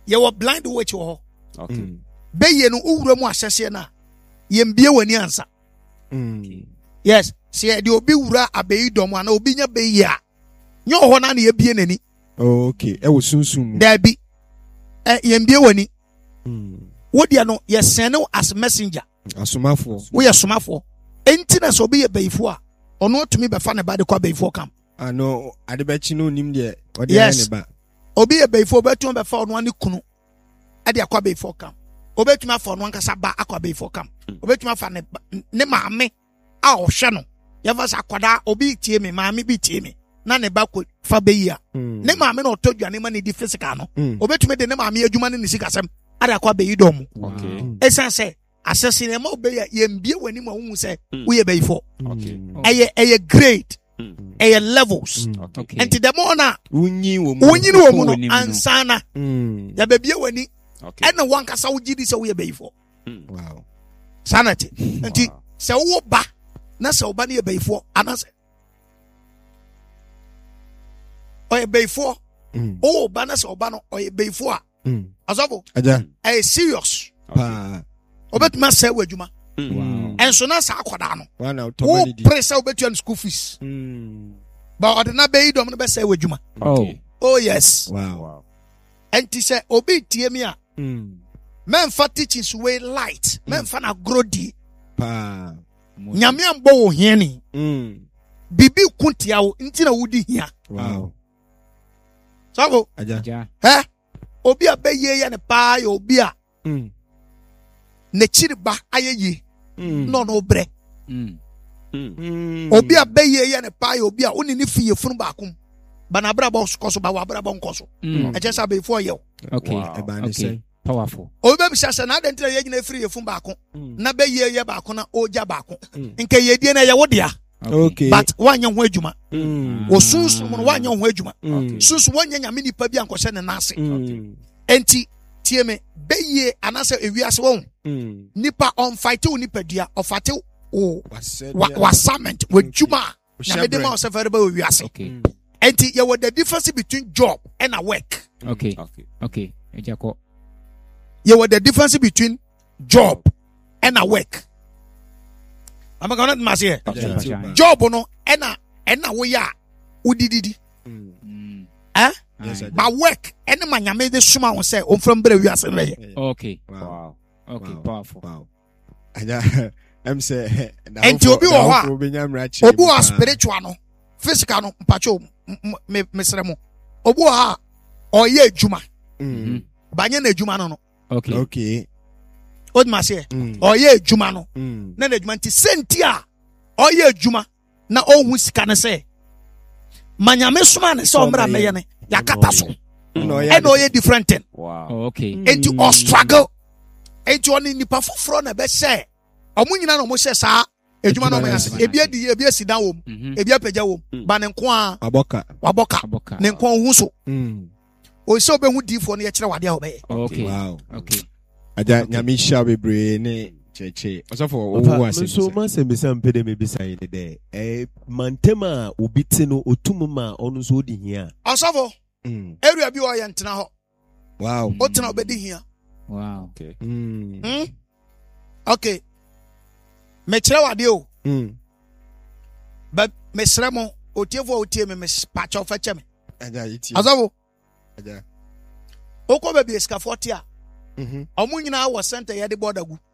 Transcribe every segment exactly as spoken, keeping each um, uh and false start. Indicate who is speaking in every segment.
Speaker 1: ye were blind witch wo.
Speaker 2: Okay.
Speaker 1: Be ye no uwura mu ahyehye na ye mbie wani ansa.
Speaker 3: Mm.
Speaker 1: Yes, see the obi wura abeyi dom ana obi nya be yi a. Nye ho na na ye bie nani.
Speaker 3: Okay, e wo sunsun.
Speaker 1: There be eh ye mbie wani.
Speaker 3: Mm.
Speaker 1: Wo dia no ye send as messenger.
Speaker 3: Asomafo.
Speaker 1: Wo ye somafo. Enti na so obi ye beyifo a ono otumi be fa ne ba de kwa beyifo kam.
Speaker 3: Ano ade be chi no nim de ode
Speaker 1: Yes.
Speaker 3: ne ba.
Speaker 1: Obi ye beyifo betu be fa ono ani kunu. Ade akwa beyifo kam. Obetuma fa ono ankasa ba akwa beyifo kam. Obetuma fa ne ne maame a ohwe no. Ye fa sa kwada obi tie me maame bi tie me. Na ne ba ko fa beyi a. Ne maame na otodwane ma ne di physical no. Obetuma de ne maame adwuma ne sika sem. Ade akwa beyi dom.
Speaker 2: Okay.
Speaker 1: Esan say assessing e ma obeya ye mbie wani ma hu say wo ye beyifo.
Speaker 2: Okay.
Speaker 1: Eye eye grade. Eye levels.
Speaker 2: Okay.
Speaker 1: Enti the more na
Speaker 3: Unyi wo mu.
Speaker 1: wonyi no mu no ansana.
Speaker 3: Mm.
Speaker 1: Ya bebie wani.
Speaker 2: Okay.
Speaker 1: Ena wankasa wo gidi say wo ye beyifo.
Speaker 3: Wow.
Speaker 1: Sanity. Enti say wo ba na say wo ba na ye beyifo anase. Oye beyifo.
Speaker 3: Mm.
Speaker 1: O ba na say wo ba no oye beyifo a.
Speaker 3: Mm.
Speaker 1: Azofo.
Speaker 3: Aja.
Speaker 1: Eye serious.
Speaker 3: Pa.
Speaker 1: Obetuma say wo adwuma.
Speaker 2: Wow.
Speaker 1: Enso na sa akoda no.
Speaker 3: Wana
Speaker 1: Wo
Speaker 3: utomani di.
Speaker 1: pressure obetua school fees.
Speaker 3: Mm.
Speaker 1: But ordinary beyi dom no be say wo adwuma.
Speaker 2: Okay.
Speaker 1: Oh yes.
Speaker 3: Wow.
Speaker 2: Wow.
Speaker 1: Enti say obi tie me a
Speaker 3: Mm.
Speaker 1: men fa teachings way light. Men fa na grodi.
Speaker 3: Pa.
Speaker 1: Nyame ambo wo hiani.
Speaker 3: Mm.
Speaker 1: Bibi kuntia wo nti na wudi hia.
Speaker 3: Wow.
Speaker 1: So
Speaker 3: Aja.
Speaker 2: Ja.
Speaker 1: eh obi a beye ya ne pa ya obi a
Speaker 3: Mm.
Speaker 1: ne chiri ba ayeye
Speaker 3: Mm.
Speaker 1: no no bre.
Speaker 2: Mm.
Speaker 3: Mm.
Speaker 1: Obi a beye ya ne pa ya obi a oni ni fiye funu ba kum. Ba na bra ba koso ba wa bra ba nkoso.
Speaker 2: Mm.
Speaker 1: E je sa before ye.
Speaker 2: Okay.
Speaker 3: Wow. Eba ne
Speaker 2: Okay.
Speaker 3: say.
Speaker 2: Powerful.
Speaker 1: Obi be bisa na adentre ye nyina free ye funu ba ko.
Speaker 3: Mm.
Speaker 1: Na beye ye ba ko na oja ba ko.
Speaker 3: Mm.
Speaker 1: Nke ye die na ye wodia.
Speaker 3: Okay.
Speaker 1: But wanya ho adwuma.
Speaker 3: Mm.
Speaker 1: Wo sunsu mo no wanya ho adwuma.
Speaker 3: Mm.
Speaker 1: Sunsu wanya nyame nipa bi ankɔhye ne nase.
Speaker 3: Mm.
Speaker 1: Enti tie me beye anase ewiase won.
Speaker 3: Mm.
Speaker 1: Nipa on fight wo nipa dua ofate wo
Speaker 3: Wase.
Speaker 1: wa wasament wadwuma
Speaker 3: Osha
Speaker 1: na me dem
Speaker 3: bread.
Speaker 1: o se fere ba wiase.
Speaker 2: Okay.
Speaker 1: Enti ye what the difference between job and a work.
Speaker 2: Okay.
Speaker 3: Okay.
Speaker 2: Okay. Ejako.
Speaker 1: Ye what the difference between job and a work. Am I gonna mass here?
Speaker 3: Aja.
Speaker 2: Okay.
Speaker 1: Job no ena ena wo ya udididi.
Speaker 3: Mm.
Speaker 2: Mm.
Speaker 1: Eh?
Speaker 3: Yes, I do.
Speaker 1: Ba work ene manyame de suma won say on from bere wiase no ye.
Speaker 2: Okay.
Speaker 3: Wow.
Speaker 2: Okay.
Speaker 3: Wow.
Speaker 2: Powerful.
Speaker 3: Wow. Aja. Em say.
Speaker 1: Enti obi wo hɔ a,
Speaker 3: Obi nyamra chi.
Speaker 1: Obi wa spiritual no, physical no mpacho me mesere mo. Obi wa oye adwuma.
Speaker 3: Mm.
Speaker 1: Banye na adwuma no no.
Speaker 2: Okay.
Speaker 3: Okay.
Speaker 1: Odi ma say
Speaker 3: Mm.
Speaker 1: oye adwuma no.
Speaker 3: Mm.
Speaker 1: Na na adwuma nti senti a oye adwuma na ohu sika ne say manyame soma ne say omra meye ne yakata so.
Speaker 3: No,
Speaker 1: E na oye different thing.
Speaker 2: Wow. Oh, okay.
Speaker 1: Enti o struggle. Enti oni nipa foforo na be say omu nyina na omu say sa adwuma no omu say ebi adi ebi asida wom
Speaker 2: Mhm.
Speaker 1: ebi apaja wom ba ne nko a
Speaker 3: Aboka.
Speaker 1: waboka
Speaker 2: Aboka.
Speaker 1: ne nko hu so
Speaker 3: Mm.
Speaker 1: o se obehu difo no ye kire wade a obeye.
Speaker 2: Okay.
Speaker 3: Wow.
Speaker 2: Okay.
Speaker 3: Aja nyame sha bebre ne cheche. Osofo wo
Speaker 4: Opa,
Speaker 3: wase.
Speaker 4: so man se me sam pede me bisa yin de eh mantema obi te no otum ma onu so odi hia.
Speaker 1: Osofo
Speaker 3: Mm.
Speaker 1: area bi o ye ntena ho
Speaker 3: Wow.
Speaker 1: o tena obedi hia.
Speaker 2: Wow.
Speaker 3: Okay. Mm.
Speaker 1: Hmm? Okay. Me kire wade o
Speaker 3: Mm.
Speaker 1: but me sere mo otiefo otie me me patch ofa che me.
Speaker 3: Aja yiti.
Speaker 1: Osofo
Speaker 3: Aja.
Speaker 1: okọ be bi esika forty a
Speaker 3: Mhm.
Speaker 1: omu nyina wo center ye de border gu.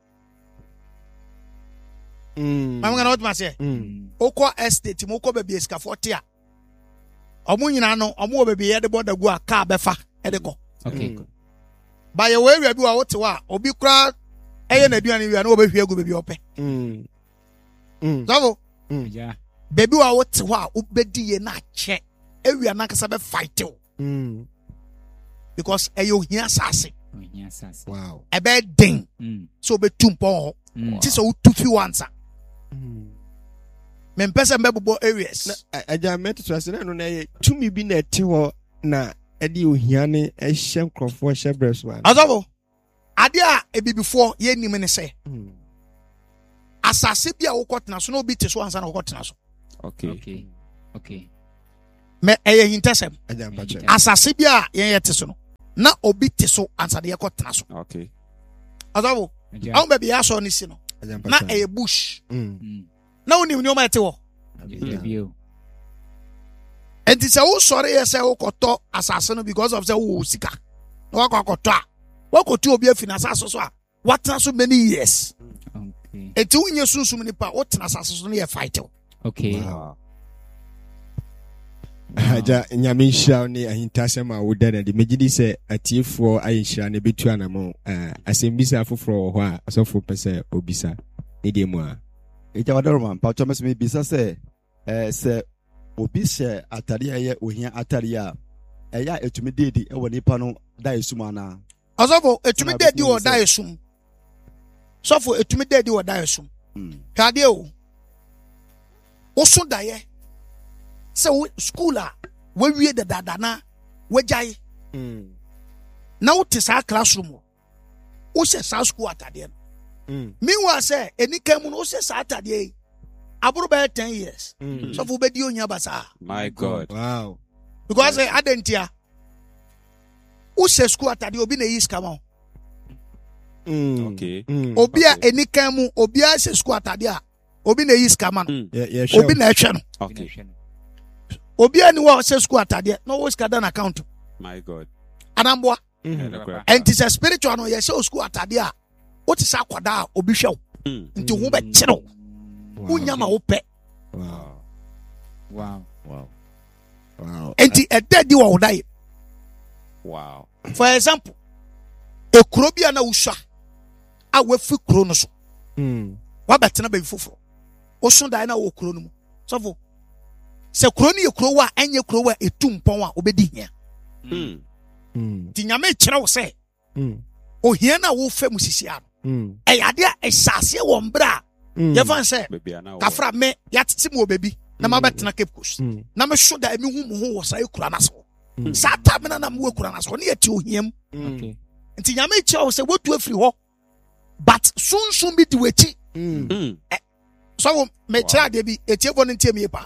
Speaker 3: Mm.
Speaker 1: Mam ngana what ma say?
Speaker 3: Mm.
Speaker 1: Okọ estate mo okọ be bi esika forty a omu nyina no omu wo be bi ye de border gu a car befa e de ko.
Speaker 2: Okay.
Speaker 3: Mm.
Speaker 1: Ba ye we area bi wa wote wa obi kura eye na aduane wi na obehwie gu bebi ope.
Speaker 3: Mm. Mm.
Speaker 1: Osofo
Speaker 2: Yeah.
Speaker 1: bebi wa wote wa obedi ye na che area na kasa be fight o
Speaker 3: Mm.
Speaker 1: because e yo hia sase
Speaker 2: Oh, yes, yes.
Speaker 3: Wow.
Speaker 1: e be den
Speaker 2: Mm.
Speaker 1: so be tumpo
Speaker 2: Mm.
Speaker 1: ti so utufi wansa
Speaker 3: Mm.
Speaker 1: me mpese mbebo areas
Speaker 3: Na aja meto so ase na no na ye tumi bi na eti ho na edi ohia ne ehye nkrofo hye breso an.
Speaker 1: Osofo ade a ebibifo ye nim ne se
Speaker 3: Mm.
Speaker 1: asase bia wo kotena so na obi te so ansa na wo kotena so
Speaker 2: Okay. Okay. Okay.
Speaker 1: me eye hintesem
Speaker 3: Aja mpache.
Speaker 1: asase bia ye ye te so no na obi te so ansa de yɛkɔtena so.
Speaker 4: Okay.
Speaker 1: Asafo, awo baabi yɛ asɔ ne si no na ɛyɛ bush na wonim nneɛma ɛte hɔ. Enti sɛ wosɔre yɛ sɛ wokɔtɔ asase no because of sɛ wowɔ sika na wakɔ akɔtɔ a wakɔtu obi afi n'asase so a watena so many years. Enti wonyɛ sunsum nipa wotena asase so no yɛ fight.
Speaker 2: Okay.
Speaker 3: Aja nyame nhyira ne ahintasɛm a woda na de megye di sɛ atiefoɔ ayɛ nhyira ne betu anamo asɛm bisa foforɔ wɔ hɔ a asɔfo pɛ sɛ obisa ne deɛ mu a
Speaker 5: ɛgya wadaroma mpatɔ mɛsɛ mebisa sɛ sɛ obi hyɛ atade a ɛyɛ ohia atade a ɛyɛ a ɛtumi deedi ɛwɔ nipa no daeɛ sum anaa
Speaker 1: Asɔfo etumi deedi wɔ daeɛ sum sɔfo etumi deedi wɔ daeɛ sum hwɛ adeɛ o woso daeɛ sɛ wo school a wawie dadaada na wagyae na wote saa classroom wohyɛ saa school atadeɛ no meanwhile sɛ ɛnika mu no wohyɛ saa atadeɛ yi aboro bɛyɛ ten years sɔfo wobɛdi ohia basaa.
Speaker 4: My God.
Speaker 3: Wow.
Speaker 1: Because uh, adentia wohyɛ school atadeɛ obi na ɛyi sika ma wo.
Speaker 4: Okay.
Speaker 1: Obi a ɛnika mu obi a hyɛ school atadeɛ a obi na ɛyi sika ma no obi na ɛhwɛ no.
Speaker 4: Okay.
Speaker 1: Obi a ni wa ɔhyɛ school atadeɛ na ɔwɔ sika dan account.
Speaker 4: My God.
Speaker 1: Anamboa.
Speaker 4: Mm-hmm.
Speaker 1: Enti sɛ spiritual no yɛhyɛ school atadeɛ a wote saa akwadaa a obi hwɛ wo nti ho bɛkyerɛ wo wonya ma wopɛ.
Speaker 3: Wow.
Speaker 2: Wow.
Speaker 4: Wow.
Speaker 3: Wow.
Speaker 1: Enti ɛda di wɔ wo daeɛ.
Speaker 4: Wow.
Speaker 1: For example, ekuro bi a na wusua a wafi kuro no so wabɛtena baabi foforɔ woso daeɛ na wɔ kuro no mu sɔfo sɛ kuro no yɛ kuro wa ɛnyɛ kuro wa etu mpɔn a obɛdi hia nti nyame kyerɛ wo sɛ ohia na wofɛ mu sisia no ɛyɛ ade a ɛhyɛaseɛ wɔ mbrɛ a yɛfa sɛ kafra me yɛatete mu wɔ baabi na mabɛtena Cape Coast na meso da mi hu mu ho wɔ saa ekura no so saa tamena na mo ekura no so ne yɛte ohia mu nti nyame kyerɛ wo sɛ wotu afiri hɔ but sunsun bi di w'akyi sɔfo mekyerɛ adeɛ bi etiefo no ntie me paa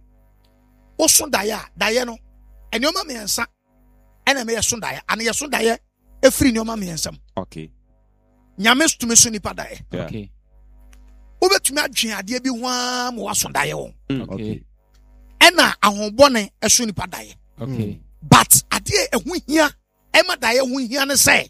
Speaker 1: woso daeɛ a daeɛ no nneɛma mmiɛnsa ɛna meyɛ so daeɛ ana yɛ so daeɛ efiri nneɛma mmiɛnsa mu.
Speaker 4: Okay.
Speaker 1: Nyame tumi so nipa daeɛ.
Speaker 2: Okay.
Speaker 1: Wobɛtumi adwen adeɛ bi hoa ma waso daeɛ wɔn.
Speaker 2: Okay.
Speaker 1: Ɛna ahobɔne ɛso nipa daeɛ.
Speaker 2: Okay.
Speaker 1: But adeɛ ɛho hia ɛma daeɛ ho hia ne sɛ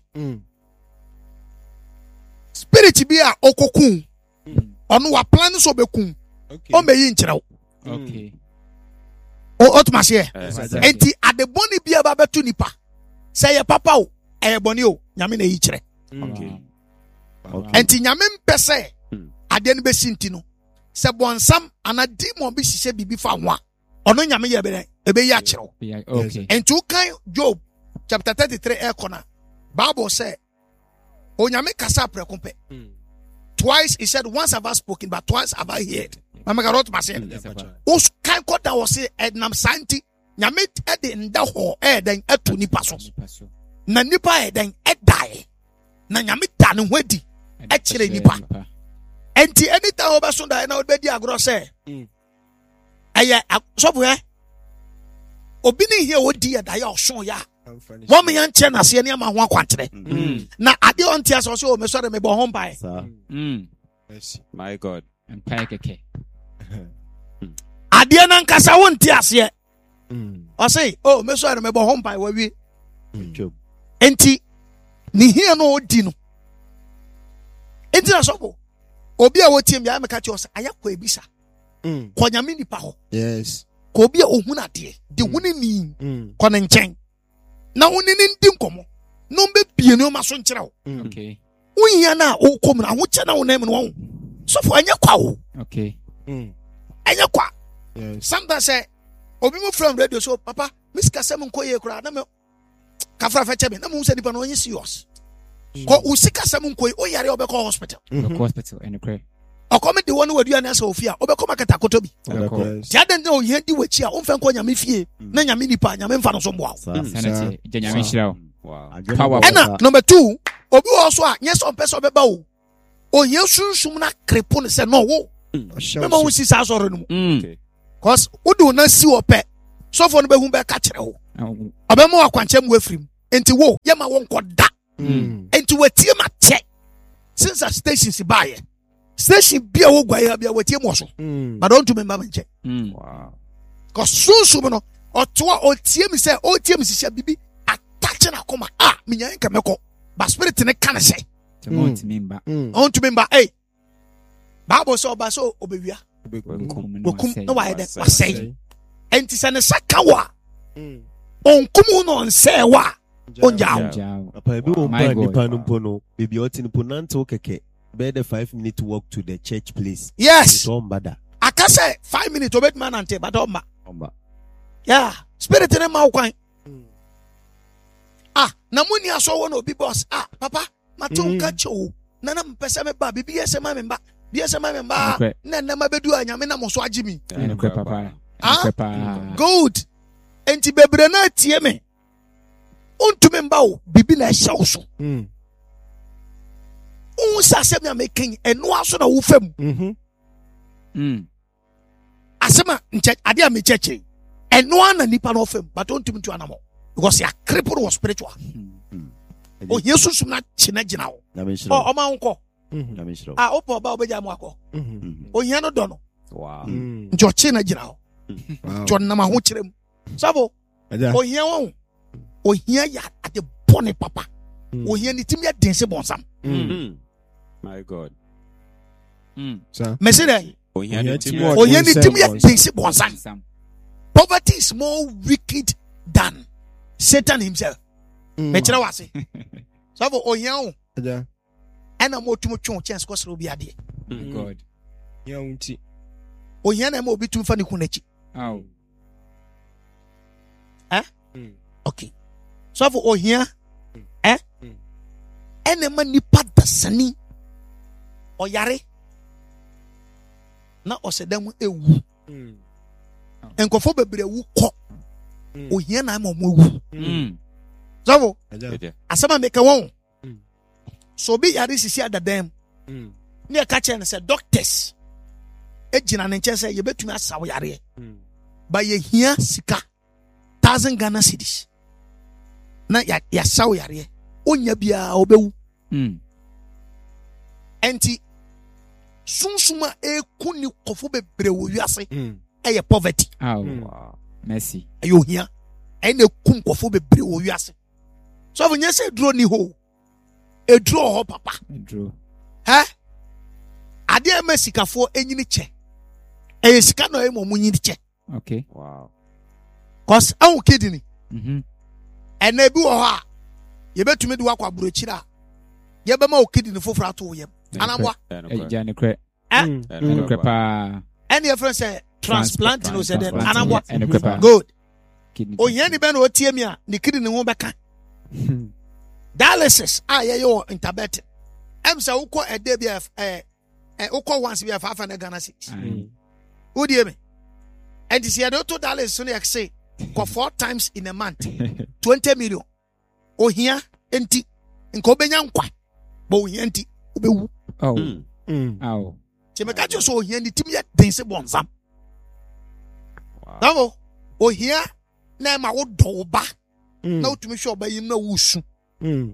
Speaker 1: spirit bi a okokun ɔno wa plan so bekun o meyi nkyerɛ wo.
Speaker 2: Okay.
Speaker 1: O otumase enti adebɔne bi aba betu nipa sɛ yɛ papa o ɛyɛ bɔne o nyame na yi kyerɛ.
Speaker 2: Okay.
Speaker 1: Enti nyame mpɛ sɛ adeɛ no bɛsi nti no sɛ bɔnsam ana demon bi hyehyɛ bibi fa ho a ɔno nyame yɛ bɛrɛ ɛbɛyi akyerɛ wo.
Speaker 2: Okay.
Speaker 1: Enti wokan Job chapter thirty-three ɛkɔ Bible sɛ onyame kasa prɛko pɛ. Twice he said, once have I spoken, but twice have I heard. Mama ka rot mase. Os kan kota wo se ednam santi. Nyame ede nda ho eden etu nipa so. Na nipa eden edae. Na nyame da ne ho adi. E kire nipa. Enti anytime obeso da na obedi agro se. Eye sobo he. Obi ne hie odi e da ya oson ya. Mo me yan che na se ne ama ho akwantere. Na ade on tia so so o me so de me bo ho mbae.
Speaker 2: Mm.
Speaker 4: My God.
Speaker 2: Empire keke.
Speaker 1: Ade na nkasa won tia ase. O say, oh me so de me bo ho mbae wa wi. Enti ni hie no odi no. Enti na so bo. Obi a wotiem ya me ka che o say ayakwa ebisa. Mm. Ko nyame nipa ho.
Speaker 3: Yes.
Speaker 1: Ko obi a ohun ade. De huni ni. Ko ne nchen. Na woni ni ndi nkomo no mbe bie no ma so nkyerɛ wo.
Speaker 2: Okay.
Speaker 1: Wohia na wo kom na wo kyɛ na wo nam no wo so fo anya kwa wo.
Speaker 2: Okay.
Speaker 1: Mm. Anya kwa. Yes. Sometimes say obi mu from radio so papa miska sem nko ye kura na me kafra fa kyɛ me na mu sɛ nipa no onye serious. Ko usika sem nko ye o yare obekɔ hospital.
Speaker 2: Obekɔ hospital any cry.
Speaker 1: Ɔkɔm de wɔn wadua na sɛ ofia obekɔ market akoto bi. Ti adan na ohia di wachi a omfa nkɔ nyame fie na nyame nipa nyame mfa no so mboa.
Speaker 2: Sanity nyame hyira.
Speaker 4: Wow.
Speaker 1: Ɛna number two obi wɔ so a nyɛ sɛ ɔmpɛ sɛ ɔbɛba wo ohia sunsum na krepo ne sɛ no wo mɛma wo si saa sɔre no mu cause wode wo na si wɔ pɛ sɔfoɔ no bɛhu bɛka kyerɛ wo ɔbɛma wo akwankyɛ mu afiri mu enti wo yema won koda
Speaker 3: Mm.
Speaker 1: enti watie ma che since a station si baye station bia wo gwa ya bia watie mo so
Speaker 3: Mm.
Speaker 1: but don't remember me che
Speaker 2: Mm.
Speaker 4: Wow.
Speaker 1: cause sunsu no otoa otie mi say otie mi sisia bibi attach na koma ah minya nka meko but spirit ne kan say
Speaker 2: To want to member.
Speaker 3: Mm.
Speaker 1: on to remember hey Bible so ba so obewia
Speaker 2: Welcome.
Speaker 1: bokum no why that
Speaker 4: Wasɛe.
Speaker 1: wasay enti se ne saka wa
Speaker 3: Mm.
Speaker 1: onkum no nse wa onja
Speaker 2: Jao.
Speaker 4: Papa ebi wo
Speaker 2: My
Speaker 4: mpa
Speaker 2: God.
Speaker 4: nipa no mpo no bibi ɔte no po nante wo kɛkɛ bɛyɛ the five minute walk to the church place.
Speaker 1: yes
Speaker 4: Ito mbada.
Speaker 1: aka say five minutes obet man ante but oma
Speaker 4: Omba.
Speaker 1: yeah spirit ne ma kwan
Speaker 3: Mm.
Speaker 1: ah na muni aso wo no bi boss ah papa mate
Speaker 3: Mm.
Speaker 1: unka chewo na na mpese me ba bibi yese ma me ba bi yese ma me ba
Speaker 2: Okay.
Speaker 1: na na ma bedu anyame na mo so agye mi
Speaker 2: And a papa.
Speaker 1: Ah?
Speaker 2: And papa.
Speaker 1: good enti bebre na tie me untumi mba wo bibi na ehya wo so
Speaker 3: Mm.
Speaker 1: un sa asem ya mekan eno aso na wo fam
Speaker 3: Mhm.
Speaker 2: Mm.
Speaker 1: asema nche ade a me cheche eno ana nipa na ofam but untumi tu anamo because ya cripple was spiritual o yesu na china gina wo
Speaker 5: Nyame
Speaker 1: o
Speaker 5: nhyira.
Speaker 1: o ma nko
Speaker 3: Mhm.
Speaker 5: Nyame nhyira.
Speaker 1: ah opo ba obeja mo akọ
Speaker 3: Mhm.
Speaker 1: o hia no do no
Speaker 4: Wow.
Speaker 3: Mm.
Speaker 1: nti o china gina wo
Speaker 3: Wow.
Speaker 1: nti onam ho kyerem sabo
Speaker 3: Aja.
Speaker 1: o hia wo o hia ya ade bone papa
Speaker 3: Mm.
Speaker 1: o hia ni timi ya dense bonsam
Speaker 3: Mm.
Speaker 4: Mm. My God.
Speaker 2: Mm.
Speaker 3: Sa.
Speaker 1: me say that
Speaker 4: Ohia
Speaker 3: Ohia
Speaker 4: ne
Speaker 3: ti
Speaker 4: timi
Speaker 3: mo-
Speaker 4: a-
Speaker 1: o hia ni
Speaker 3: bonsam,
Speaker 1: timi ya
Speaker 3: bonsam.
Speaker 1: dense bonsam
Speaker 2: Some.
Speaker 1: poverty is more wicked than Satan himself
Speaker 3: Mm.
Speaker 1: me kyerɛ wase sabo o hia wo
Speaker 3: Aja.
Speaker 1: ɛna mo tumo twe chance ko sere obi ade
Speaker 2: Mm. God.
Speaker 3: Ya unti.
Speaker 1: o hia na ma obi tum fa ne kunachi
Speaker 2: Oh.
Speaker 3: Mm.
Speaker 1: okay so for o hia eh
Speaker 3: Mm.
Speaker 1: ɛna ma nipa dasani ɔyare na ɔsɛdam ewu
Speaker 3: Mm.
Speaker 1: nkɔfo bebree wu kɔ
Speaker 3: Mm.
Speaker 1: o hia na ma ɔmo ewu
Speaker 2: Mm.
Speaker 1: so for
Speaker 3: Aja.
Speaker 4: Ɛdeɛ.
Speaker 1: asɛm a meka wɔn
Speaker 3: Mm.
Speaker 1: so obi yare sisi adadam
Speaker 3: Mm.
Speaker 1: ne ɛka kyerɛ no sɛ doctors egyina ne nkyɛn sɛ yɛbɛtumi asa wo yareɛ
Speaker 3: Mm.
Speaker 1: ba yɛhia sika thousand Ghana cedis na ya yasa wo yareɛ onya biara obɛwu
Speaker 2: Mm.
Speaker 1: enti sunsum a eku ni kɔfo bebree wɔ wiase
Speaker 3: Mm.
Speaker 1: ɛyɛ poverty
Speaker 2: Oh.
Speaker 3: Mm.
Speaker 4: Wow.
Speaker 2: Mercy.
Speaker 1: ɛyɛ ohia ɛyɛ na eku nkɔfo bebree wɔ wiase so afɔ nyɛ sɛ eduro ni hɔ eduro wɔ hɔ papa
Speaker 2: Drew.
Speaker 1: ɛ adeɛ ɛmɛ sikafoɔ enyini kyɛ ɛyɛ sika na ɛyɛ ma ɔmo nyini kyɛ
Speaker 2: Okay.
Speaker 4: Wow.
Speaker 1: cause ɛho kidney
Speaker 2: Mhm.
Speaker 1: ɛna ebi wɔ hɔ a yɛbɛtumi de wakɔ aburokyire a yɛbɛma o kidney foforɔ ato wo yam anamboa
Speaker 4: Ɛyɛ nokorɛ.
Speaker 2: Agya ne korɛ.
Speaker 1: ɛ
Speaker 3: Mm.
Speaker 4: Ɛyɛ
Speaker 2: Ne
Speaker 4: nokorɛ
Speaker 2: korɛ
Speaker 4: paa.
Speaker 2: paa.
Speaker 1: ɛne yɛfrɛ sɛ transplant no sɛ dɛ
Speaker 2: Transplant.
Speaker 1: anamboa
Speaker 2: Yeah, ɛne korɛ paa.
Speaker 1: good
Speaker 2: Kidney
Speaker 1: ohiani bɛ na otie mi a ne kidney ho bɛka dialysis a yɛyɛ wɔ ntabɛte ɛm sɛ wokɔ ɛdɛ bi a ɛɛ ɛ wokɔ once bi a five hundred Ghana cedis
Speaker 2: Aye.
Speaker 1: wodie mi ɛnti sɛ yɛde to dialysis no yɛ se kɔ four times in a month twenty million ohia nti nka obenya nkwa bɔ ohia nti obɛwu
Speaker 2: Oh.
Speaker 4: Mm.
Speaker 3: Mm.
Speaker 2: Oh.
Speaker 1: kyɛ mɛka kyerɛ sɛ ohia ne timi yɛ den se bɔnsam
Speaker 4: Wow.
Speaker 1: nabo ohia na ɛma wo dɔ wo ba
Speaker 3: Mm.
Speaker 1: na wotumi hwɛ ɔba yim na wosu
Speaker 3: Mm.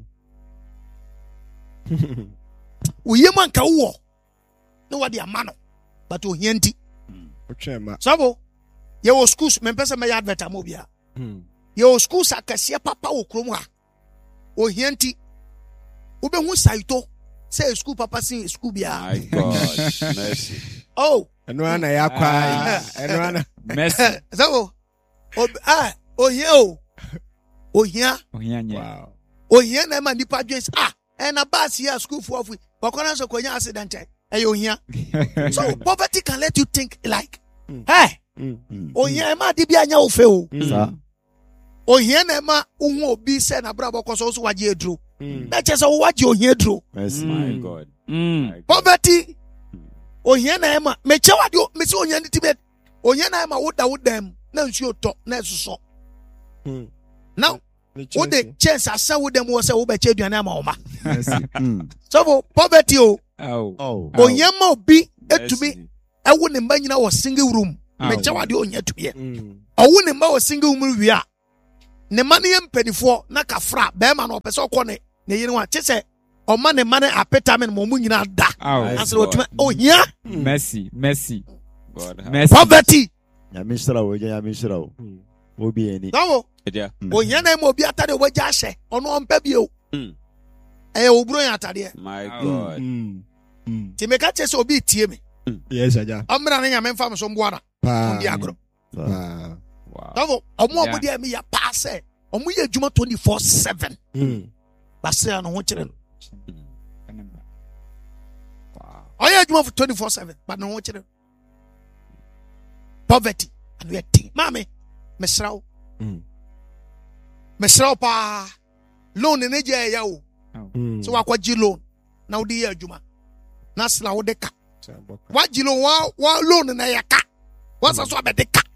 Speaker 1: woyie mu anka wowɔ na wɔde ama no but ohia nti
Speaker 3: Otwe ma.
Speaker 1: sabo yɛwɔ schools mempɛ sɛ mɛyɛ advert ama obiara
Speaker 3: Mm.
Speaker 1: yɛwɔ schools akɛseɛ papa wɔ kurom ha ohia nti wobɛhu saito sɛ yɛ school papa sen yɛ school biara
Speaker 4: My God. Mercy.
Speaker 1: oh
Speaker 3: Ɛno ana yakwa.
Speaker 1: Ah.
Speaker 3: Ɛno ana.
Speaker 2: Mercy.
Speaker 1: sabo ob- ah, ohia o ohia
Speaker 2: Ohia nyɛ.
Speaker 3: Wow.
Speaker 1: ohia na ɛma nipa dwen sɛ ah ɛna baasi yɛ a school foɔ afi wɔkɔna sɛ kɔnya accident ɛ ɛyɛ ohia so poverty can let you think like
Speaker 3: Mm.
Speaker 1: hey
Speaker 3: Mm.
Speaker 5: Mm.
Speaker 1: ohia ɛma ade bi anya wo fɛ o
Speaker 5: Saa.
Speaker 1: ohia na ɛma wohu obi sɛ n'abrabɔ kɔ so wo so wagye aduro
Speaker 3: Mm.
Speaker 1: na kyerɛ sɛ wowagye ohia aduro
Speaker 5: Mercy.
Speaker 4: My
Speaker 2: Mm.
Speaker 4: God.
Speaker 2: Mm.
Speaker 4: My God.
Speaker 1: poverty ohia na ɛma mekyɛ wade o- mesi ohia ne ti bɛ ohia na ɛma woda wo dam na nsuo tɔ na ɛsosɔ
Speaker 3: Mm.
Speaker 1: na
Speaker 3: Ne
Speaker 1: wode
Speaker 3: kyerɛ
Speaker 1: chance asa wo dam wɔ sɛ wobɛkyɛ aduane ama wo ma
Speaker 5: Mercy. Mm.
Speaker 1: sɛfo poverty o
Speaker 2: Oh.
Speaker 5: Oh.
Speaker 2: Oh.
Speaker 1: ohia ma obi atumi
Speaker 4: Mercy.
Speaker 1: ɛwo ne mba nyina wɔ single room
Speaker 2: Oh.
Speaker 1: mekyɛ wade ohia tumi yɛ
Speaker 3: sɛ- Mm.
Speaker 1: ɔwo ne mba wɔ single room wie a ne ma ne yɛ mpanifo na kafra bɛrima na ɔpɛ sɛ ɔkɔ ne ne yere wa kyɛ sɛ ɔma ne ma ne apetamen ma ɔmo nyinaa da asɛ wɔtuma ohia
Speaker 2: mercy mercy
Speaker 6: God have
Speaker 2: mercy
Speaker 1: poverty
Speaker 5: nyame nhyira wo gya nyame nhyira wo obi ani
Speaker 1: dawo
Speaker 6: Yeah.
Speaker 1: ohia na ma obi atade wɔgya ahyɛ ɔno ɔmpɛ bio
Speaker 6: Mm.
Speaker 1: ɛyɛ oburo yɛ atadeɛ
Speaker 6: My
Speaker 2: Oh.
Speaker 6: God.
Speaker 3: Mm. Mm.
Speaker 1: nti meka kyɛ sɛ obi tie me
Speaker 3: Yes, Aja.
Speaker 1: ɔmmra ne nyame mfa me so mboa na
Speaker 3: Pa.
Speaker 1: ɔndi agorɔ
Speaker 3: Pa.
Speaker 6: Wow.
Speaker 1: dawo ɔmo a
Speaker 2: Yeah.
Speaker 1: ɔmo deɛ mi yɛ paa sɛ ɔmo yɛ adwuma twenty-four seven
Speaker 3: Mm.
Speaker 1: basɛ no ho kyerɛ no
Speaker 6: Wow.
Speaker 1: ɔyɛ adwuma for twenty-four seven but ne ho kyerɛ no poverty ano yɛ den maame mesrɛ wo
Speaker 3: Mm.
Speaker 1: mesrɛ wo paa loan ne gye ɛyɛ o
Speaker 3: Mm.
Speaker 1: sɛ wakɔgye loan na wode yɛ adwuma na sena wode ka
Speaker 3: Sa boka.
Speaker 1: wagye loan wa wa loan na yɛ ka wasa so abɛde ka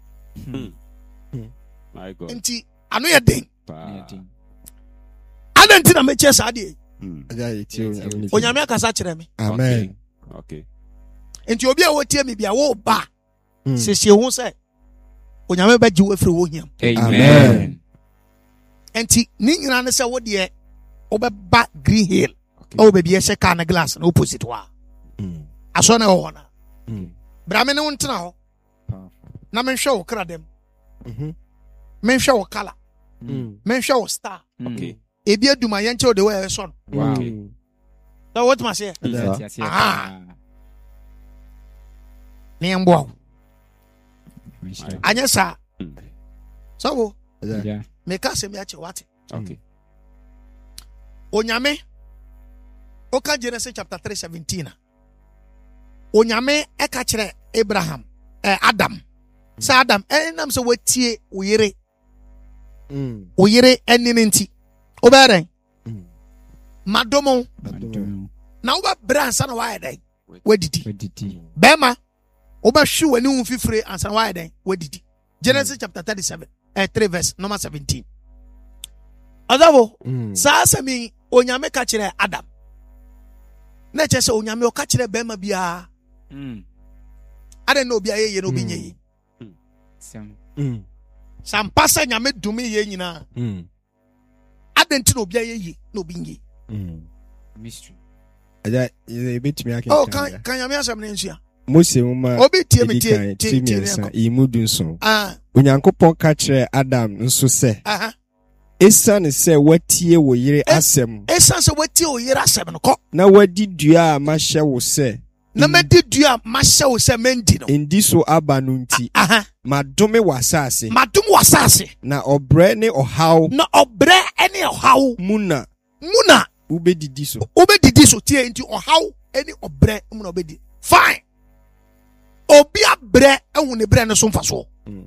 Speaker 6: My God.
Speaker 1: nti ano yɛ den
Speaker 6: Pa.
Speaker 1: ada nti na mekyɛ saa deɛ
Speaker 3: Aja, yɛtie wo nyame ne fi.
Speaker 1: onyame akasa kyerɛ me
Speaker 3: Amen.
Speaker 6: Okay.
Speaker 1: nti obi a wɔtie me bia wo ba
Speaker 3: Mm.
Speaker 1: siesie ho sɛ onyame bɛgye wo afiri wo hiam
Speaker 2: amen
Speaker 1: nti ne nyinaa ne sɛ wo deɛ wobɛba green hill ɛwɔ baabi yɛhyɛ car no glass na opposite hɔ a
Speaker 3: Mm.
Speaker 1: asɔ na ɛwɔ hɔ no
Speaker 3: Mm.
Speaker 1: bra me ne wo ntena hɔ na menhwɛ wo kra dɛm
Speaker 3: Mhm.
Speaker 1: menhwɛ wo kala
Speaker 3: Mm.
Speaker 1: menhwɛ wo star
Speaker 6: Okay.
Speaker 1: ebi aduma yɛnkyɛ wo de wɔ ɛsɔ no
Speaker 2: Wow.
Speaker 3: Mm.
Speaker 1: na wɔtuma seɛ
Speaker 3: Aja.
Speaker 1: Ah. ne yɛmboa wo anyɛ saa
Speaker 6: Mm.
Speaker 1: sɛbo
Speaker 3: Aja.
Speaker 1: meka asɛm bi akyɛ wate
Speaker 6: Okay.
Speaker 1: onyame woka genesis chapter three seventeen a onyame ɛka kyerɛ abraham eh, adam sɛ adam ɛnam sɛ watie wo yere
Speaker 3: Mm.
Speaker 1: wo yere ɛne no nti wobɛyɛ dɛn
Speaker 3: Mm.
Speaker 1: madomo
Speaker 3: Adom.
Speaker 1: na wobɛbrɛ ansa na woayɛ dɛn woadidi
Speaker 2: Wadidi.
Speaker 1: bɛrima wobɛhwe w'ani ho fifire ansa na woayɛ dɛn woadidi genesis chapter thirty-seven eh, three verse number seventeen ɔdɔfo
Speaker 3: Mm.
Speaker 1: saa asɛm yi onyame ka kyerɛ adam na ɛkyɛ sɛ onyame ɔka kyerɛ bɛrima biara
Speaker 2: Mm.
Speaker 1: adɛn na obi ayɛ yie na obi nyɛ yie
Speaker 2: Sam.
Speaker 3: Mm.
Speaker 1: sɛ mpa sɛ nyame dome yie nyinaa
Speaker 3: Mm.
Speaker 1: adɛn nti na obi ayɛ yie na obi nyɛ yie
Speaker 3: Mm.
Speaker 2: Mystery.
Speaker 3: Aja, yɛ- yɛbɛtumi aka
Speaker 1: oh
Speaker 3: nkan
Speaker 1: kan
Speaker 3: ya.
Speaker 1: kan nyame asɛm no nsua
Speaker 3: Mose nwoma
Speaker 1: obi tie me
Speaker 3: edi
Speaker 1: tie
Speaker 3: kan,
Speaker 1: tie
Speaker 3: ti
Speaker 1: tie ne
Speaker 3: mmiɛnsa,
Speaker 1: nkɔ.
Speaker 3: yi mu du nson.
Speaker 1: ah
Speaker 3: Onyankopɔn ka kyerɛ Adam nso sɛ,
Speaker 1: aha
Speaker 3: esiane sɛ watie wo yere
Speaker 1: Eh.
Speaker 3: asɛm
Speaker 1: ɛsiane sɛ watie wo yere asɛm no kɔ
Speaker 3: na wadi dua a mahyɛ wo sɛ
Speaker 1: na madi dua a mahyɛ wo sɛ mandi no
Speaker 3: ndi so aba no nti
Speaker 1: aha
Speaker 3: madome w'asase
Speaker 1: madom wɔ asase
Speaker 3: na ɔbrɛ ne ɔhaw
Speaker 1: na ɔbrɛ ne ɔhaw
Speaker 3: mu na
Speaker 1: mu na
Speaker 3: wobɛdidi so.
Speaker 1: wobɛdidi so tie nti ɔhaw ne ɔbrɛ mu na ɔbɛdi fine obi abrɛ ahu ne brɛ no so mfa soɔ
Speaker 3: Mm.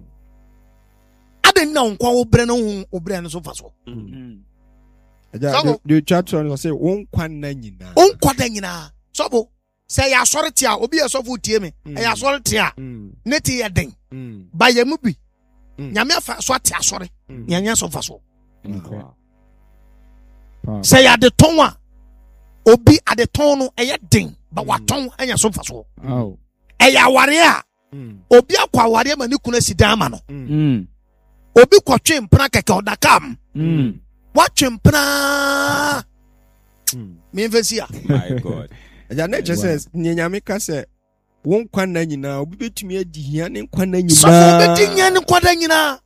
Speaker 1: adɛn na wo nkwa wo brɛ no hu wo brɛ no so mfa soɔ
Speaker 2: Mm.
Speaker 3: Agya,
Speaker 1: Sabo.
Speaker 3: de- de otwa toɔ no sɛ wo nkwa nna nyinaa.
Speaker 1: wonkwa da nyinaa sɔbo sɛ ɛyɛ asɔre te a obi yɛ sɔfo tie me
Speaker 3: Mm.
Speaker 1: ɛyɛ asɔre te a
Speaker 3: Mm.
Speaker 1: ne te yɛ den
Speaker 3: Mm.
Speaker 1: ba yɛ mu bi
Speaker 3: Mm.
Speaker 1: nyame afa so ate asɔre
Speaker 3: Mm.
Speaker 1: nyanyɛ so mfa soɔ
Speaker 2: Incredible. Power.
Speaker 1: sɛ yɛ ade tɔn a obi ade tɔn no ɛyɛ den ba watɔn anya so mfa soɔ
Speaker 2: Oh.
Speaker 1: ɛyɛ aware a
Speaker 3: Mm.
Speaker 1: obi akɔ aware ma ne kunu asi dan ma no
Speaker 2: Mm.
Speaker 1: obi kɔtwe mpena kɛkɛ ɔdaka m
Speaker 2: Mm.
Speaker 1: watwe mpena
Speaker 3: Mm.
Speaker 1: memfa si a
Speaker 6: My God.
Speaker 3: Agya, na kyerɛ sɛ nea Nyame ka sɛ wo nkwa nna nyinaa obi bɛtumi adi hia ne nkwa nna
Speaker 1: sɔfo
Speaker 3: nyinaa.
Speaker 1: obɛdi nya ne nkwada nyinaa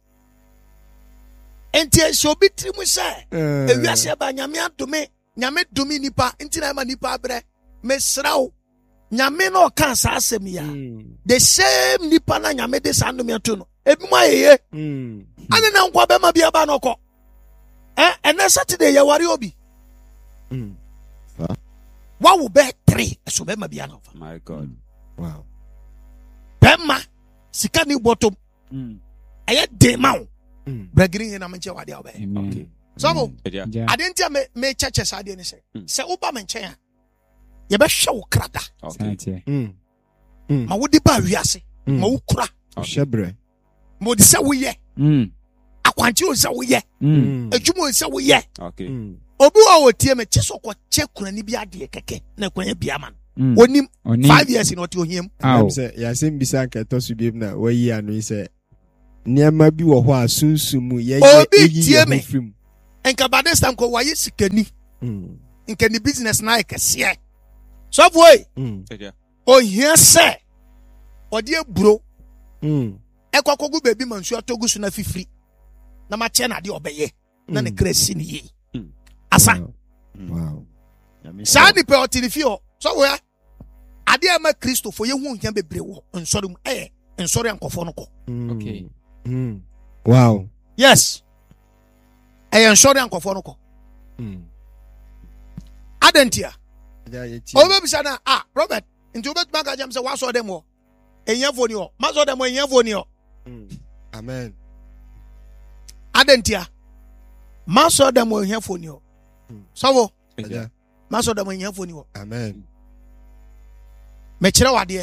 Speaker 1: enti ɛhyɛ obi tiri mu sɛ
Speaker 3: Eh.
Speaker 1: ewiase ba nyame adome nyame dome nipa nti na ɛma nipa abrɛ mesrɛ wo nyame na ɔka saa asɛm yi a
Speaker 3: Mm.
Speaker 1: the same nipa na nyame de saa nnome ato no ebi mu ayɛye
Speaker 3: Mm.
Speaker 1: ane na nkwa bɛma bi aba no ɔkɔ Eh, ɛnɛ saturday yɛware obi
Speaker 3: Mm.
Speaker 1: wawo bɛɛ tere ɛso bɛma bi ana ɔfa
Speaker 6: My God.
Speaker 3: Wow.
Speaker 1: bɛma sika ne bɔtɔm
Speaker 2: Mm.
Speaker 1: ɛyɛ den ma wo
Speaker 3: Mm.
Speaker 1: brɛgiri yɛ na menkyɛ wade a wobɛyɛ
Speaker 2: Amen.
Speaker 1: sɔfo
Speaker 6: Yeah.
Speaker 2: Yeah.
Speaker 1: ade nti a me- mekyɛkyɛ saa adeɛ ne sɛ
Speaker 6: Mm.
Speaker 1: sɛ woba me nkyɛn a yɛbɛhwɛ wo krada
Speaker 6: Okay.
Speaker 2: Santia.
Speaker 3: Mm.
Speaker 1: ma wode ba wiase
Speaker 3: Mm.
Speaker 1: ma wo kura
Speaker 3: Hyɛ berɛ.
Speaker 1: ma ɔde sɛ woyɛ
Speaker 2: Mm.
Speaker 1: akwankye ɔ sɛ woyɛ
Speaker 2: Mm.
Speaker 1: adwuma ɔ sɛ woyɛ
Speaker 6: Okay.
Speaker 3: Mm.
Speaker 1: obi wɔ a wɔtie me kye sɛ ɔkɔkyɛ kunani bi adeɛ kɛkɛ na akwanya bia ma
Speaker 2: Mm.
Speaker 1: no ɔnim
Speaker 2: Oni.
Speaker 1: five years na ɔte ohiam
Speaker 2: Ow.
Speaker 3: Ɛnam sɛ yɛasɛm bisa nka ɛtɔ so biom na wayi ano yi sɛ nneɛma bi wɔ hɔ a sunsum mu yɛyɛ
Speaker 1: Obi
Speaker 3: eyi
Speaker 1: tie
Speaker 3: yɛ
Speaker 1: me.
Speaker 3: ho firim.
Speaker 1: Enka by this time ko waye sikani.
Speaker 3: Mm.
Speaker 1: Enka ni business na ekese. So boy,
Speaker 3: Mm.
Speaker 6: Yeah.
Speaker 1: ohia se ode aburo
Speaker 3: Mm.
Speaker 1: ekwakogu baby mansu atogu su na fifiri. Na ma che na de obeye. Na ne kresi ni yi.
Speaker 6: Mm.
Speaker 1: Asa.
Speaker 3: Wow.
Speaker 1: Saa nipa otini fi ho. So we ade ama Kristo fo ye hu hia bebre wo nsori mu eh nsori ankofo no ko.
Speaker 3: Mm.
Speaker 2: Okay.
Speaker 3: Mm. Wow.
Speaker 1: Yes. Eh nsori ankofo no ko.
Speaker 3: Mm.
Speaker 1: Adentia.
Speaker 3: Yeah, yeah,
Speaker 1: Obe bisa na ah Robert nti obe tuma ka jam se waso dem ho. Enyafo ni ho. Maso dem ho enyafo ni ho.
Speaker 3: Mm. Amen.
Speaker 1: Adentia. Maso dem ho enyafo ni ho. Sawo.
Speaker 3: Yeah.
Speaker 1: Maso dem ho enyafo ni ho.
Speaker 3: Amen.
Speaker 1: Me kire wade.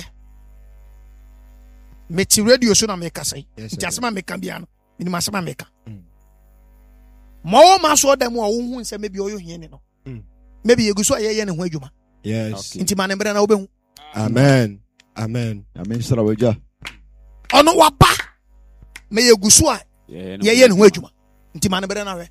Speaker 1: Me ti radio so na me kasai.
Speaker 3: Yes,
Speaker 1: Nti
Speaker 3: sir.
Speaker 1: asema me ka bia no. Ni masema me ka.
Speaker 3: Mm.
Speaker 1: Mo maso dem ho wo hu nse me bi oyo hie ni no.
Speaker 3: Mm.
Speaker 1: Maybe yeguso ayeye ne ho adwuma.
Speaker 3: Yes.
Speaker 6: Okay.
Speaker 1: Nti ma ne mbere na wo behu.
Speaker 3: Amen. Amen.
Speaker 5: Amen. Sara waja.
Speaker 1: Ono waba. Me yeguso a
Speaker 6: Yeah.
Speaker 1: yeye ne ho adwuma. Nti ma ne mbere na we.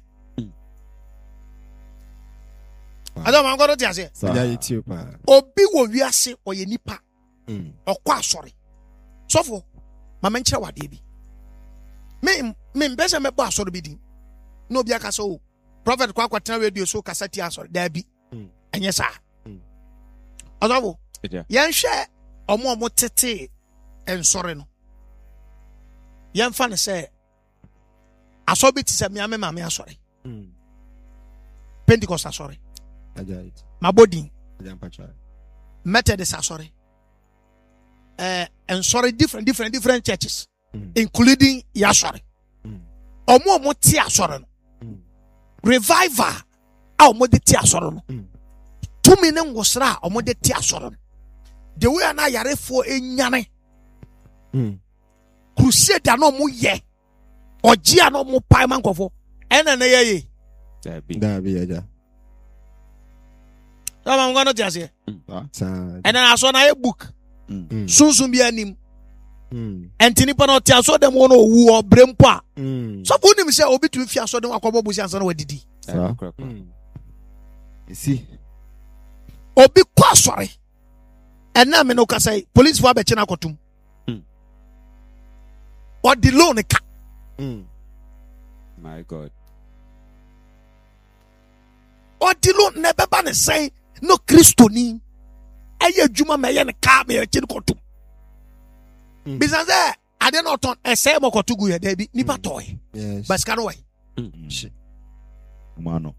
Speaker 1: Ado ma ngoro ti ase.
Speaker 3: Yeah, yeah, too, pa.
Speaker 1: Obi wo wiase oye nipa.
Speaker 3: Mm.
Speaker 1: Okwa asori. Sofo, ma menkyere wade bi. Me me mbese me ba asori bi din. No obi aka so prophet kwa kwatena radio so kasa ti asori da bi.
Speaker 3: Mm.
Speaker 1: Enye sa.
Speaker 3: Mm.
Speaker 1: Ozabo.
Speaker 6: Yeah.
Speaker 1: Yen hwe omo omo tete ensori no. Yen fa ne se asobi ti se miame ma me asori.
Speaker 3: Mm.
Speaker 1: Pentecost asori.
Speaker 3: Ajait.
Speaker 1: Mabodin.
Speaker 3: Ajampacha.
Speaker 1: Methodist asori. Eh ensori different different different churches.
Speaker 3: Mm.
Speaker 1: Including Yasori.
Speaker 3: Mm.
Speaker 1: Omo omo ti asori no.
Speaker 3: Mm.
Speaker 1: Revival a omo de ti asori no.
Speaker 3: Mm.
Speaker 1: Tumi ne ngosra a omo de ti asori no. The way na yarefo enyane.
Speaker 3: Mm.
Speaker 1: Crusade na omo ye. Oji na omo pai mankofo. Ena na ye ye.
Speaker 6: That be.
Speaker 3: Da bi aja.
Speaker 1: So I'm going to just say.
Speaker 3: Sa.
Speaker 1: And then I saw na a book.
Speaker 3: Mm.
Speaker 1: Soon soon be anim.
Speaker 3: Mm.
Speaker 1: And tinipa no tia so dem wono wu obrempo.
Speaker 3: Mm.
Speaker 1: So woni mi say obi tu fi aso dem akobo busi ansa na wadidi.
Speaker 6: That be.
Speaker 3: Mm.
Speaker 5: You see.
Speaker 1: Obi kwa asori. And na me no ka say police for abechi na kotum.
Speaker 6: Mm.
Speaker 1: Or the loan ka.
Speaker 3: Mm.
Speaker 6: My God.
Speaker 1: Or the loan ne beba ne say no Christo ni. Eye adwuma me ye ne ka me achi kotum.
Speaker 3: Mm.
Speaker 1: Bisa say ade no ton ese mo kotugu ye da bi nipa toy.
Speaker 3: Yes.
Speaker 1: But scan way.
Speaker 6: Mm.
Speaker 5: Shit. Mano.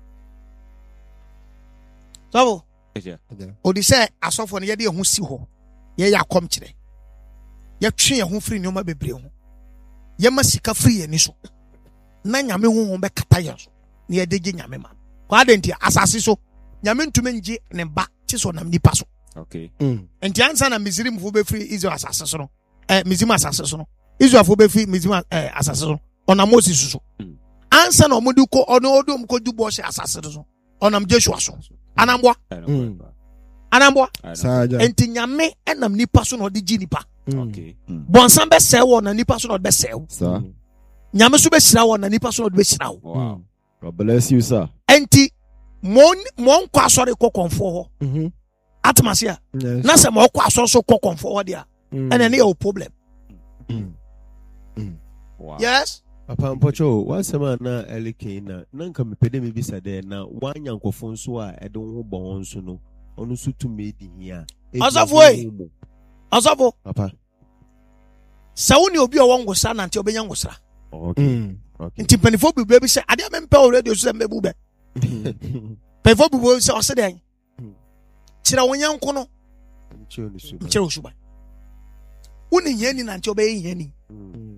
Speaker 1: So
Speaker 6: Yeah.
Speaker 3: Aja.
Speaker 1: odi say asofo ne ye de ho si ho. Ye ya kom kire. Ye twe ye ho firi nyoma bebre ho. Ye ma sika firi ye ni so. Na nyame ho ho be kata ye so. Ne ye de gye nyame ma. Kwa adenti asase so. Nyame ntume nje ne ba ti so nam nipa so.
Speaker 6: Okay.
Speaker 3: Mm.
Speaker 1: Enti ansa na Misrim fo be firi Israel asase so no. Eh Misrim asase so no. Israel fo be firi Misrim eh asase so. Ona Moses so.
Speaker 6: Mm.
Speaker 1: Ansa na omudi ko ono odom ko dubo se asase so. Onam Joshua so. Anambwa.
Speaker 6: I know.
Speaker 3: Mm.
Speaker 1: Anambwa.
Speaker 6: I know.
Speaker 3: Sa aja.
Speaker 1: Enti nyame enam nipa so na odi gi nipa.
Speaker 3: Mm.
Speaker 6: Okay.
Speaker 1: Bonsan be sewo na nipa so na odi be sewo.
Speaker 5: Sir.
Speaker 1: Nyame so be sira wo na nipa so na odi be sira wo.
Speaker 6: Wow.
Speaker 5: God bless you, sir.
Speaker 1: Enti mon mon kwa asori ko konfo ho.
Speaker 3: Mhm.
Speaker 1: Atmasia.
Speaker 3: Yes.
Speaker 1: Na se mo kwa asori so ko konfo ho dia.
Speaker 3: Mm.
Speaker 1: Ene ne your problem.
Speaker 3: Mm. Mm.
Speaker 6: Wow.
Speaker 1: Yes.
Speaker 4: Papa Mpocho, wasema na eleke na nanka mepede me bisa de na wanya nkofo nso a ede ho bo ho nso no ono nso tu medi hia.
Speaker 1: Asafo e. Asafo.
Speaker 4: Papa.
Speaker 1: Sa woni obi o wongosa na nti obenya ngosra.
Speaker 4: Okay.
Speaker 3: Mm.
Speaker 4: Okay.
Speaker 1: Nti panifo bibire bi se ade am mpa o radio so mbebu be. Panifo bibire se o se den. Kira wonyanko no
Speaker 4: Nchio ni suba.
Speaker 1: nkira osuba. Woni yeni na nti obeye yeni.
Speaker 3: Mm.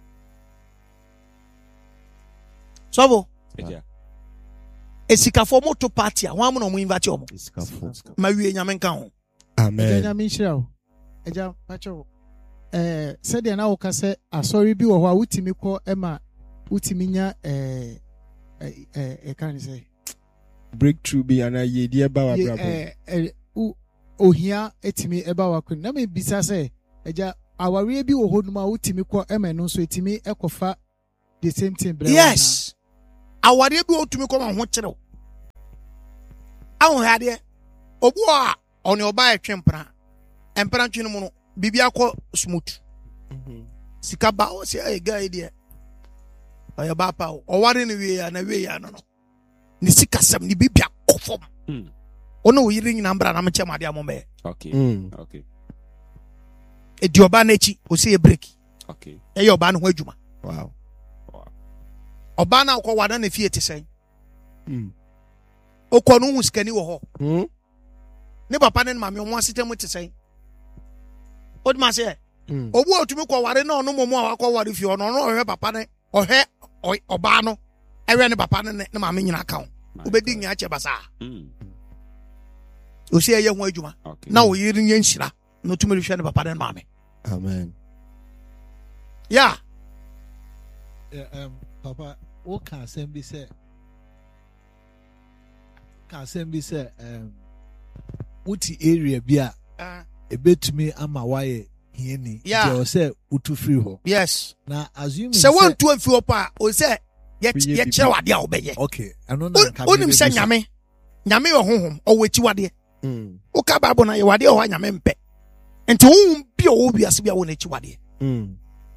Speaker 1: Sabo.
Speaker 6: Yeah.
Speaker 1: Esikafo moto party a wan mo no mo invite omo.
Speaker 4: Iskafo.
Speaker 1: Ma wie nyame nka ho.
Speaker 3: Amen.
Speaker 7: Ẹja mi nhyira o. Ẹja pakyɛ o. Eh sɛdeɛ na woka sɛ asɔre bi wɔ hɔ a wotumi kɔ ɛma wotumi nya eh eh eh kan sɛ
Speaker 3: Breakthrough bi ana yedi eba wa
Speaker 7: ye-
Speaker 3: brabo.
Speaker 7: eh eh wo- ohia etumi ɛba wakɔ na me bisa sɛ ɛja awareɛ bi wɔ hɔ nom a wotumi kɔ ɛma no nso etumi ɛkɔfa the same thing brɛ
Speaker 1: yes awareɛ bi wotumi kɔ ma ho kyerɛw awo hadeɛ obu a ɔne ɔba ɛtwe mpra mpra ntwe no mu no bibi akɔ smooth sika ba o se ay guy deɛ ɔyɛ ba pa ɔware ne wie ya na wie ya no no ne sika sam ne bibi akɔfom ono wo yiri nyina mbra na mkyɛ made amomɛ
Speaker 6: Okay. Okay.
Speaker 1: edi ɔba na echi o se e break
Speaker 6: Okay.
Speaker 1: ɛyɛ ɔba no ho adwuma
Speaker 3: Wow.
Speaker 1: ɔba na akɔ wada na fie te sɛn okɔ no hu sikani wɔ hɔ
Speaker 3: Hmm.
Speaker 1: ne papa ne maame ɔmo asitɛm te sɛn odi ma se
Speaker 3: Hmm.
Speaker 1: obu otumi kɔ ware na ɔno momo a wakɔ ware fie ɔno ɔno ɔhwɛ papa ne ɔhwɛ ɔ- ɔba no ɛhwɛ ne papa ne ne ne maame nyina ka ho obedi nya akyɛ basa
Speaker 6: Mm.
Speaker 1: o se ɛyɛ ho adwuma
Speaker 6: Okay.
Speaker 1: na o yiri nye nhyira na otumi hwɛ ne papa ne ne maame
Speaker 3: Amen.
Speaker 1: ya
Speaker 8: Yeah, um, Papa, what can asɛm bi sɛ ka asɛm bi sɛ um, wote area bi a
Speaker 1: uh,
Speaker 8: ɛbɛtumi ama wayɛ hiani
Speaker 1: Yeah.
Speaker 8: deɛ ɔsɛ wotu firi hɔ
Speaker 1: yes
Speaker 8: na assuming
Speaker 1: sɛ wɔntu afi hɔ pa o sɛ
Speaker 3: Woyɛ
Speaker 1: yɛkyerɛ wadeɛ a wobɛyɛ
Speaker 8: okay ɛno na nka
Speaker 1: wonim sɛ
Speaker 8: mebɛbisa.
Speaker 1: nyame nyame yɛ honhom ɔwɔ akyi wadeɛ
Speaker 3: Hmm.
Speaker 1: woka bible na yɛ wadeɛ ɔhɔ a nyame mpɛ nti wohu bi a ɔwɔ wiase bi a wɔ n'akyi wadeɛ
Speaker 3: Hmm.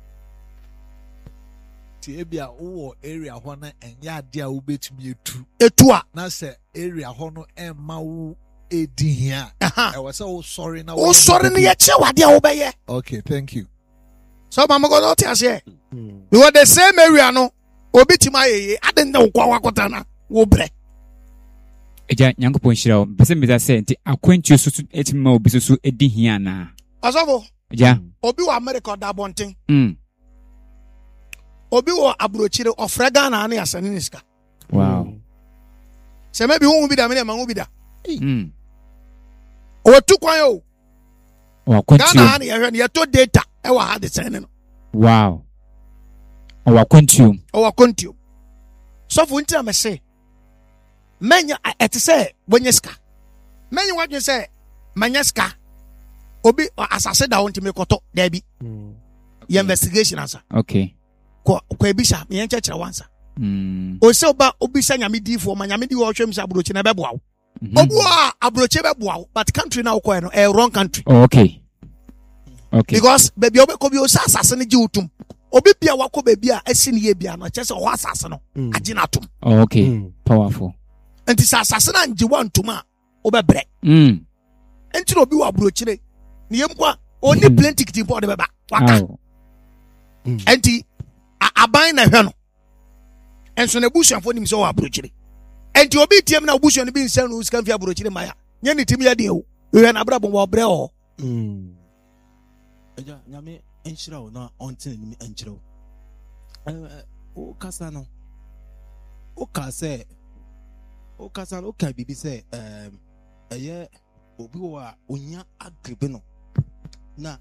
Speaker 8: nti ebi a wowɔ area hɔ no ɛnyɛ adeɛ a wobɛtumi etu
Speaker 1: etu a
Speaker 8: na sɛ area hɔ no ɛmma wo edi hia
Speaker 1: aha
Speaker 8: ɛwɔ sɛ wosɔre na
Speaker 1: wosɔre no yɛkyerɛ wadeɛ a wobɛyɛ
Speaker 8: okay thank you
Speaker 1: sɛ ɔma mɔgɔ no wote aseɛ
Speaker 3: Hmm.
Speaker 1: because the same area no obi timi ayɛ yie ade ne wokɔ wakɔta na wobrɛ
Speaker 2: Agya Nyankopɔn hyira wo. Mpɛ sɛ mbisa sɛ nti akwantuo so so etimi ma obi so so edi hia anaa?
Speaker 1: ɔsɔfo
Speaker 2: Agya.
Speaker 1: obi wɔ america ɔda abɔnten
Speaker 2: Mm.
Speaker 1: obi wɔ aburokyire ɔfrɛ ghana ne yɛsɛne ne sika
Speaker 2: Wow.
Speaker 1: sɛ mabi wohu bi da me ne ma wo bi da
Speaker 2: Mm.
Speaker 1: ɔwɔtu kwan o
Speaker 2: Ɔwɔ
Speaker 1: ghana
Speaker 2: akwantuo.
Speaker 1: ha ne yɛhwɛ no yɛtɔ data ɛwɔ ha de sɛne no
Speaker 2: Wow. Ɔwɔ akwantuo.
Speaker 1: ɔwɔ kontuo sɔfo nti na mɛse mɛnya ɛ- ɛte sɛ wɔnyɛ sika mɛnya wadwene sɛ manya sika obi ɔ- asase da wo ntimi kɔtɔ daabi
Speaker 3: Hmm.
Speaker 1: yɛ investigation ansa
Speaker 2: Okay.
Speaker 1: kɔ kɔ ebisa meyɛ nkyɛkyerɛ wansa
Speaker 2: Mm.
Speaker 1: ɔsɛ ɔba obisa nyame diifoɔ ma nyame di wɔ ɔhwɛ m sɛ aburokyi na ɛbɛboa wo
Speaker 2: Mhm.
Speaker 1: obu a aburokyi bɛboa wo but country na wokɔɛ no ɛyɛ wrong country
Speaker 2: Oh, okay. Okay.
Speaker 1: because baabi a wobɛkɔ bi ɔsɛ asase no gye wo tom obi bia wakɔ baabi a asi ne yɛ bia no ɛkyerɛ sɛ ɔhɔ asase no
Speaker 3: Mm.
Speaker 1: agye no atom
Speaker 2: Oh, okay.
Speaker 3: Hmm.
Speaker 2: Powerful.
Speaker 1: nti sɛ asase no angye wo antom a wobɛbrɛ
Speaker 2: Mm.
Speaker 1: nti na obi wɔ aburokyire ne yɛm kɔ a ɔni plane ticket mpo a ɔde bɛba waka
Speaker 2: Oh.
Speaker 1: nti a- aban na ɛhwɛ no ɛnso na abusuafoɔ nim sɛ ɔwɔ aburokyire nti obi tiam na abusua no bi nsɛ no sika mfi aburokyire ma ya nyɛ ne tim yɛ deɛ o hwɛ na abrabɔ wɔ ɔbrɛ wɔ
Speaker 3: Hmm.
Speaker 9: Agya nyame nhyira wo na ɔnte n'anim nkyerɛ wo Ɛɛ, wokasa no woka sɛ wokasa no woka biribi sɛ ɛɛm, ɛyɛ obi wɔ a onya agripe no na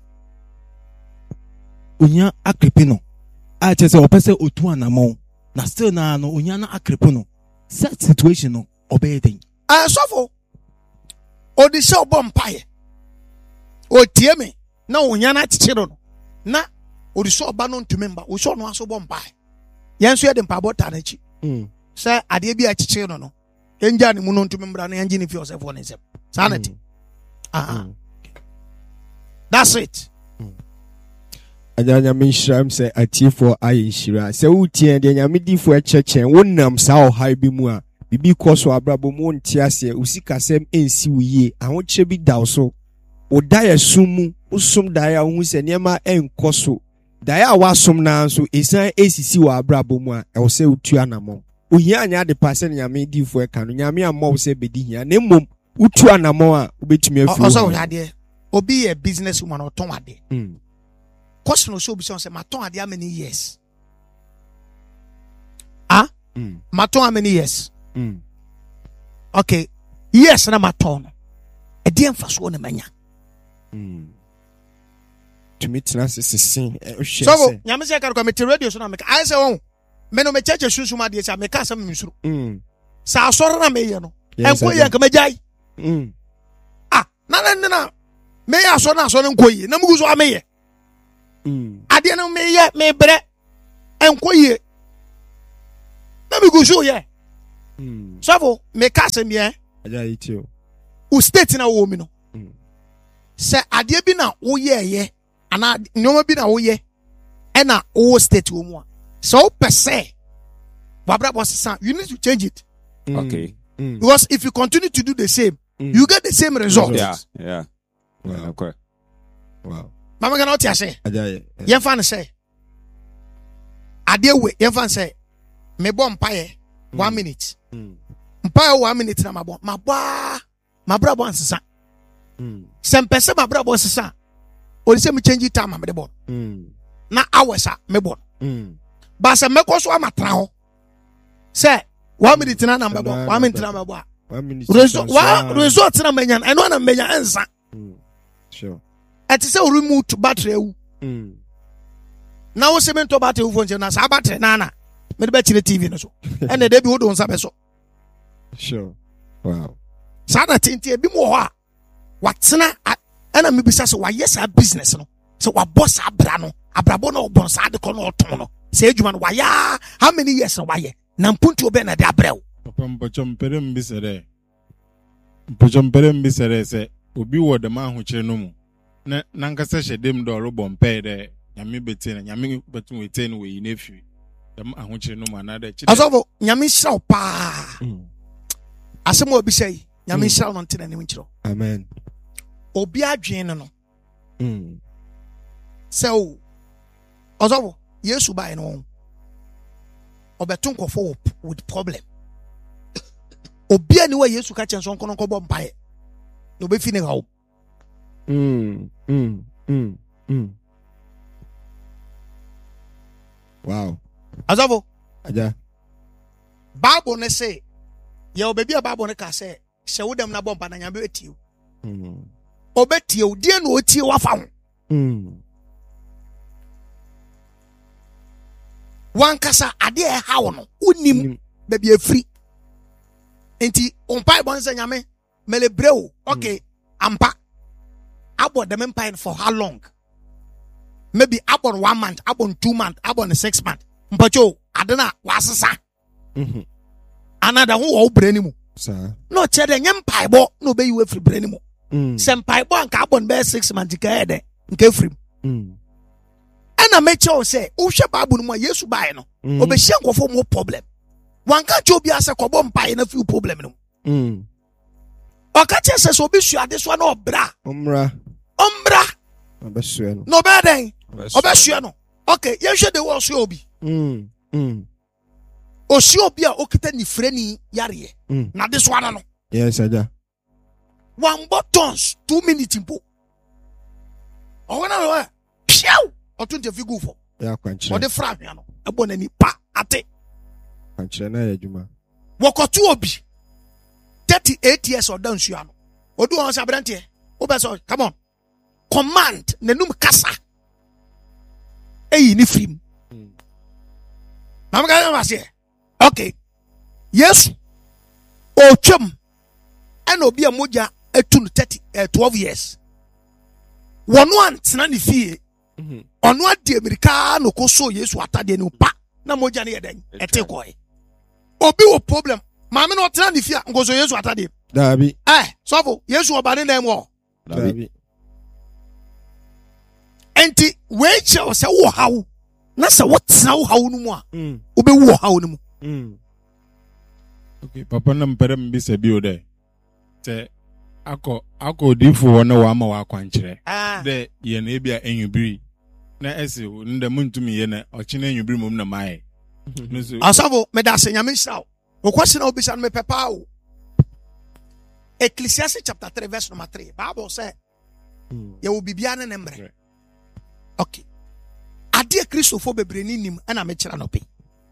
Speaker 9: onya agripe no a kyerɛ sɛ ɔpɛ sɛ otu anammɔn na still na no onya na agripe no set situation no ɔbɛyɛ den
Speaker 1: ɛsɔfo ɔde sɛ ɔbɔ mpaeɛ ɔtie me na ɔnya no akyekyere no na ɔde sɛ ɔba no ntumi mba ɔsɛ ɔno aso bɔ mpaeɛ yɛn nso yɛde mpaebɔ ta n'akyi
Speaker 3: Hmm.
Speaker 1: sɛ adeɛ bi akyekyere no no yɛngya ne mu no ntumi mbra na yɛngye ne fi ɔsɛfoɔ ne nsɛm saa na te aha
Speaker 3: Hmm.
Speaker 1: that's it
Speaker 3: Agya Nyame nhyira m sɛ atiefoɔ ayɛ nhyira sɛ wotie deɛ Nyame difoɔ ɛkyerɛkyerɛ wonam saa ɔhaw bi mu a biribi kɔ so abrabɔ mu wonte aseɛ wo sikasɛm ɛnsi wo yie ahokyerɛ bi da wo so wo da yɛ som mu wosom daeɛ a wohu sɛ nneɛma ɛnkɔ so daeɛ a woasom naa nso ɛsiane ɛsisi wɔ abrabɔ mu a ɛwɔ sɛ wotu anammɔn ohia anyɛ ade pa sɛ ne Nyame difoɔ ɛka no Nyame ammɔ wo sɛ bɛdi hia na mmom wotu anammɔn a wobɛtumi
Speaker 1: Ɔ-
Speaker 3: afiri
Speaker 1: ɔsɛ
Speaker 3: hɔ.
Speaker 1: wohwɛ adeɛ obi yɛ business woman ɔtɔn adeɛ
Speaker 3: Hmm.
Speaker 1: question ɔsɛ obi sɛ sɛ matɔn adeɛ how many years ah
Speaker 3: Hmm.
Speaker 1: matɔn how many years
Speaker 3: Hmm.
Speaker 1: okay years na matɔn no ɛdeɛ mfasoɔ na manya
Speaker 3: Hmm. tumi tena ase sese ɛ, wohwɛ
Speaker 1: sɔfo
Speaker 3: sɛ
Speaker 1: nyame sɛ ɛka no kɔ mete radio so na meka ayɛ sɛ wɔn me no mekyɛkyɛ sunsum adeɛ sɛ meka asɛm mensuro
Speaker 3: Hmm.
Speaker 1: sɛ asɔre na meyɛ no
Speaker 3: Yes,
Speaker 1: ɛnkɔ
Speaker 3: I
Speaker 1: yɛ
Speaker 3: do.
Speaker 1: nka magyae
Speaker 3: Hmm.
Speaker 1: ah na na na na meyɛ asɔre na asɔre nkɔ yie na mugu so a meyɛ adeɛ no meyɛ mebrɛ ɛnkɔ yie na megu so yɛ sɔfo meka asɛm yɛ wo state na wowɔ mi no sɛ adeɛ bi na woyɛɛyɛ anaa nneɔma bi na woyɛ ɛna wowɔ state wɔ mu a sɛ wopɛ sɛ wabrabɔ sesa you need to change it.
Speaker 6: Okay.
Speaker 1: Mm. Because if you continue to do the same, mm. you get the same result.
Speaker 6: Yeah, yeah. Wow. Okay.
Speaker 5: Wow.
Speaker 1: Mama cannot say.
Speaker 5: Ajaye.
Speaker 1: Yen fan say. Ade we yen fan say. Me bo mpaye one minute. Mpaye one minute na mabo. Mabo. Mabrabo ansesa. Mm. Sempese mabrabo ansesa. Oli se me change time am de bo. Mm. Na hours a me bo. Mm. Ba se me ko so amatra ho. Say one minute na number one, one minute na number one minute. Result, one result na menya, and one na menya answer.
Speaker 5: Sure.
Speaker 1: At say remove to battery. Hmm. Now we cement to battery phone na sa battery na na. Me be chire T V no so. And the dey be wodon sabe so.
Speaker 5: Sure. Wow.
Speaker 1: Sa na tinti e bi mo ho a. Watena ana me bisa so wa yes a business no. So wa boss abra no. Abrabo no bon sa de ko no oton no. Say adwuma no wa ya. How many years no wa ye? Na mpuntu obe na de abrɛw
Speaker 10: papa mpɔchɔ mpere mbisere mpɔchɔ mpere mbisere sɛ obi wɔ de ma ahokyere no mu na nankasa hyɛ dem dɔ ɔrebɔ mpɛɛ dɛ nyame bɛtie na nyame bɛtum wetie no wɔyi no afiri dem ahokyere no mu anaa dɛ kyerɛ
Speaker 1: asɔfo nyame hyira wo paa asɛm a obi sɛ yi nyame hyira wo no nte n'anim nkyerɛ
Speaker 5: amen
Speaker 1: obi adwene no no sɛ o asɔfo yesu bae no wɔn obeton kofo with problem obi ani wa yesu ka chen so nkono nkobo mpae no be fi ne hawo
Speaker 5: mm mm mm mm wow
Speaker 1: azavo
Speaker 5: aja
Speaker 1: bible ne say ye obebi a bible ne ka say se wodam na bompa na nyame etie mm obetie odie na otie wafa ho mm wankasa ade e hawo no unim baby afri enti onpai bon se nyame melebreo okay ampa abo dem empire for how long maybe abon one month abon two month abon six month mpacho adena wasesa mhm another who wo brani mu
Speaker 5: sa
Speaker 1: no chere nyem paibo no be you afri brani mu mm sem paibo anka abon be six month ka ede nka afri mm ana meche o say wo hwe babu no mu yesu bae no obehye nkofo mu problem wanka che obi ase kobo mpae na few problem no mm oka che se so obi su ade so na obra
Speaker 5: omra
Speaker 1: omra
Speaker 5: obesue no
Speaker 1: no be den obesue no okay ye hwe de wo so obi
Speaker 5: mm mm
Speaker 1: o si obi a okita ni freni yare na de so ana no
Speaker 5: yes aja
Speaker 1: one buttons two minutes impo o wana no piao o twenty figu fo
Speaker 5: ya kwanchire
Speaker 1: o de fra hwa no ebo na ni pa ate
Speaker 5: kwanchire na yadwuma
Speaker 1: wokotu obi thirty-eight years or down suya no odu on sa brante o be so come on command nanum kasa eyi ni film na mga ma se okay yes o twem and obi a moja etu thirty twelve years one one tena ni fie onu ade america no ko so yesu atade ni pa na moja ne yeden ete koy obi wo problem maame no tena ni fie nko so yesu atade
Speaker 5: dabi
Speaker 1: eh sofo yesu obane na mo
Speaker 5: dabi
Speaker 1: enti we che se wo hawo na se wo tena wo hawo no mu a obe wo hawo no mu
Speaker 5: mm
Speaker 10: okay papa na mpere mbisa bi o de te akọ akọ difo wona wa ma wa kwankyere de ye na ebia enwubiri na ese nda muntumi ye na ochina enwubiri mum na mai
Speaker 1: asavo medase nyame hirawo okwase na obisa no me pepa o Ecclesiastes chapter three verse number three Bible say ye will be bia na nemre okay ade kristofo bebre ni nim na me kira no pe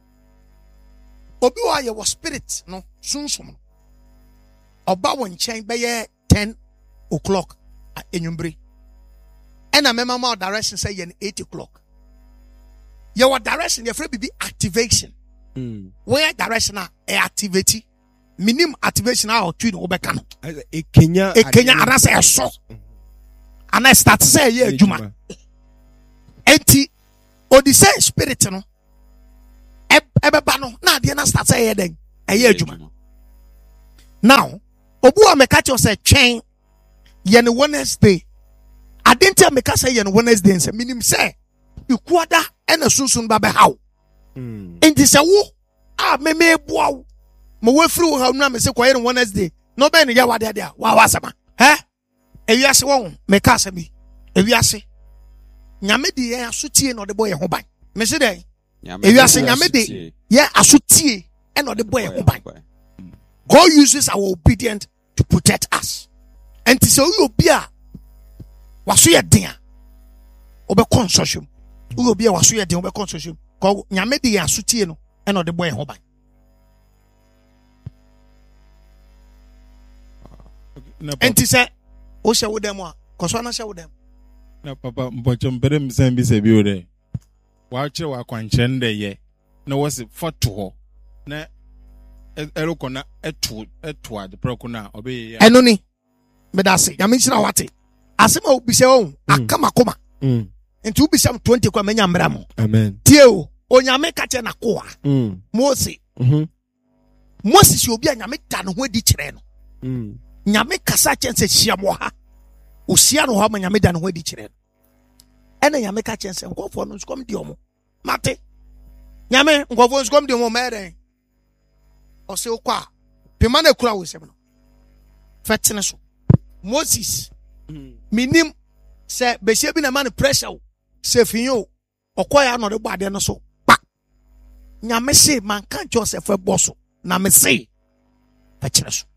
Speaker 1: obi wa ye wo spirit no sunsun oba won chen be ye ten o'clock enyumbre ena mema ma direction say ye eight o'clock your direction your free be activation mm where direction a activate minim activation a otwi no obeka no
Speaker 5: ekenya
Speaker 1: ekenya ara say so ana start say ye adwuma enti odi say spirit no ebeba no na ade na start say den eye adwuma now obu a meka che say twen ye ne Wednesday adenti a meka say ye ne Wednesday nse minim say ikuada ena sunsun ba be haw enti say wo a me me boa wo mo wafiri wo ha nu me say koye ne Wednesday no be ne ya wade ade a wa wasama he ewiase wo meka asemi ewiase nyame de ye asotie no de boye ho ban me se dey ewiase nyame de ye asotie e no de boye ho ban. God uses our obedience to protect us. And to say you be a waso ye den obe consortium you be a waso ye den obe consortium ko nyame de ye asotie no e no de boye ho ban. And to say o she wo dem a ko so na she wo dem
Speaker 10: na papa mpocho mpere msen bi se bi o de wa che wa kwanche nde ye na wose foto ho na eroko na etu etu ade proko na obe ya
Speaker 1: eno ni me da se ya me chira wate asema obi se o akama koma
Speaker 3: mm
Speaker 1: nti obi se twenty kwa menya mbra mo
Speaker 3: amen
Speaker 1: tie o onyame ka che na koa
Speaker 3: mm
Speaker 1: Mose
Speaker 3: mhm
Speaker 1: Moses si obi anyame da no ho adi kire no
Speaker 3: mm
Speaker 1: nyame kasa che se hia mo ha osia no ha ma nyame da no ho adi kire no ena nyame ka che se nkofo no skom di omo mate nyame nkofo skom di omo mere ose okwa pema na kura wo sem no fetene so Moses minim se behie bi na man pressure se finyo okoya no de bade no so pa nyame se man kan Joseph eboso na me se fetene so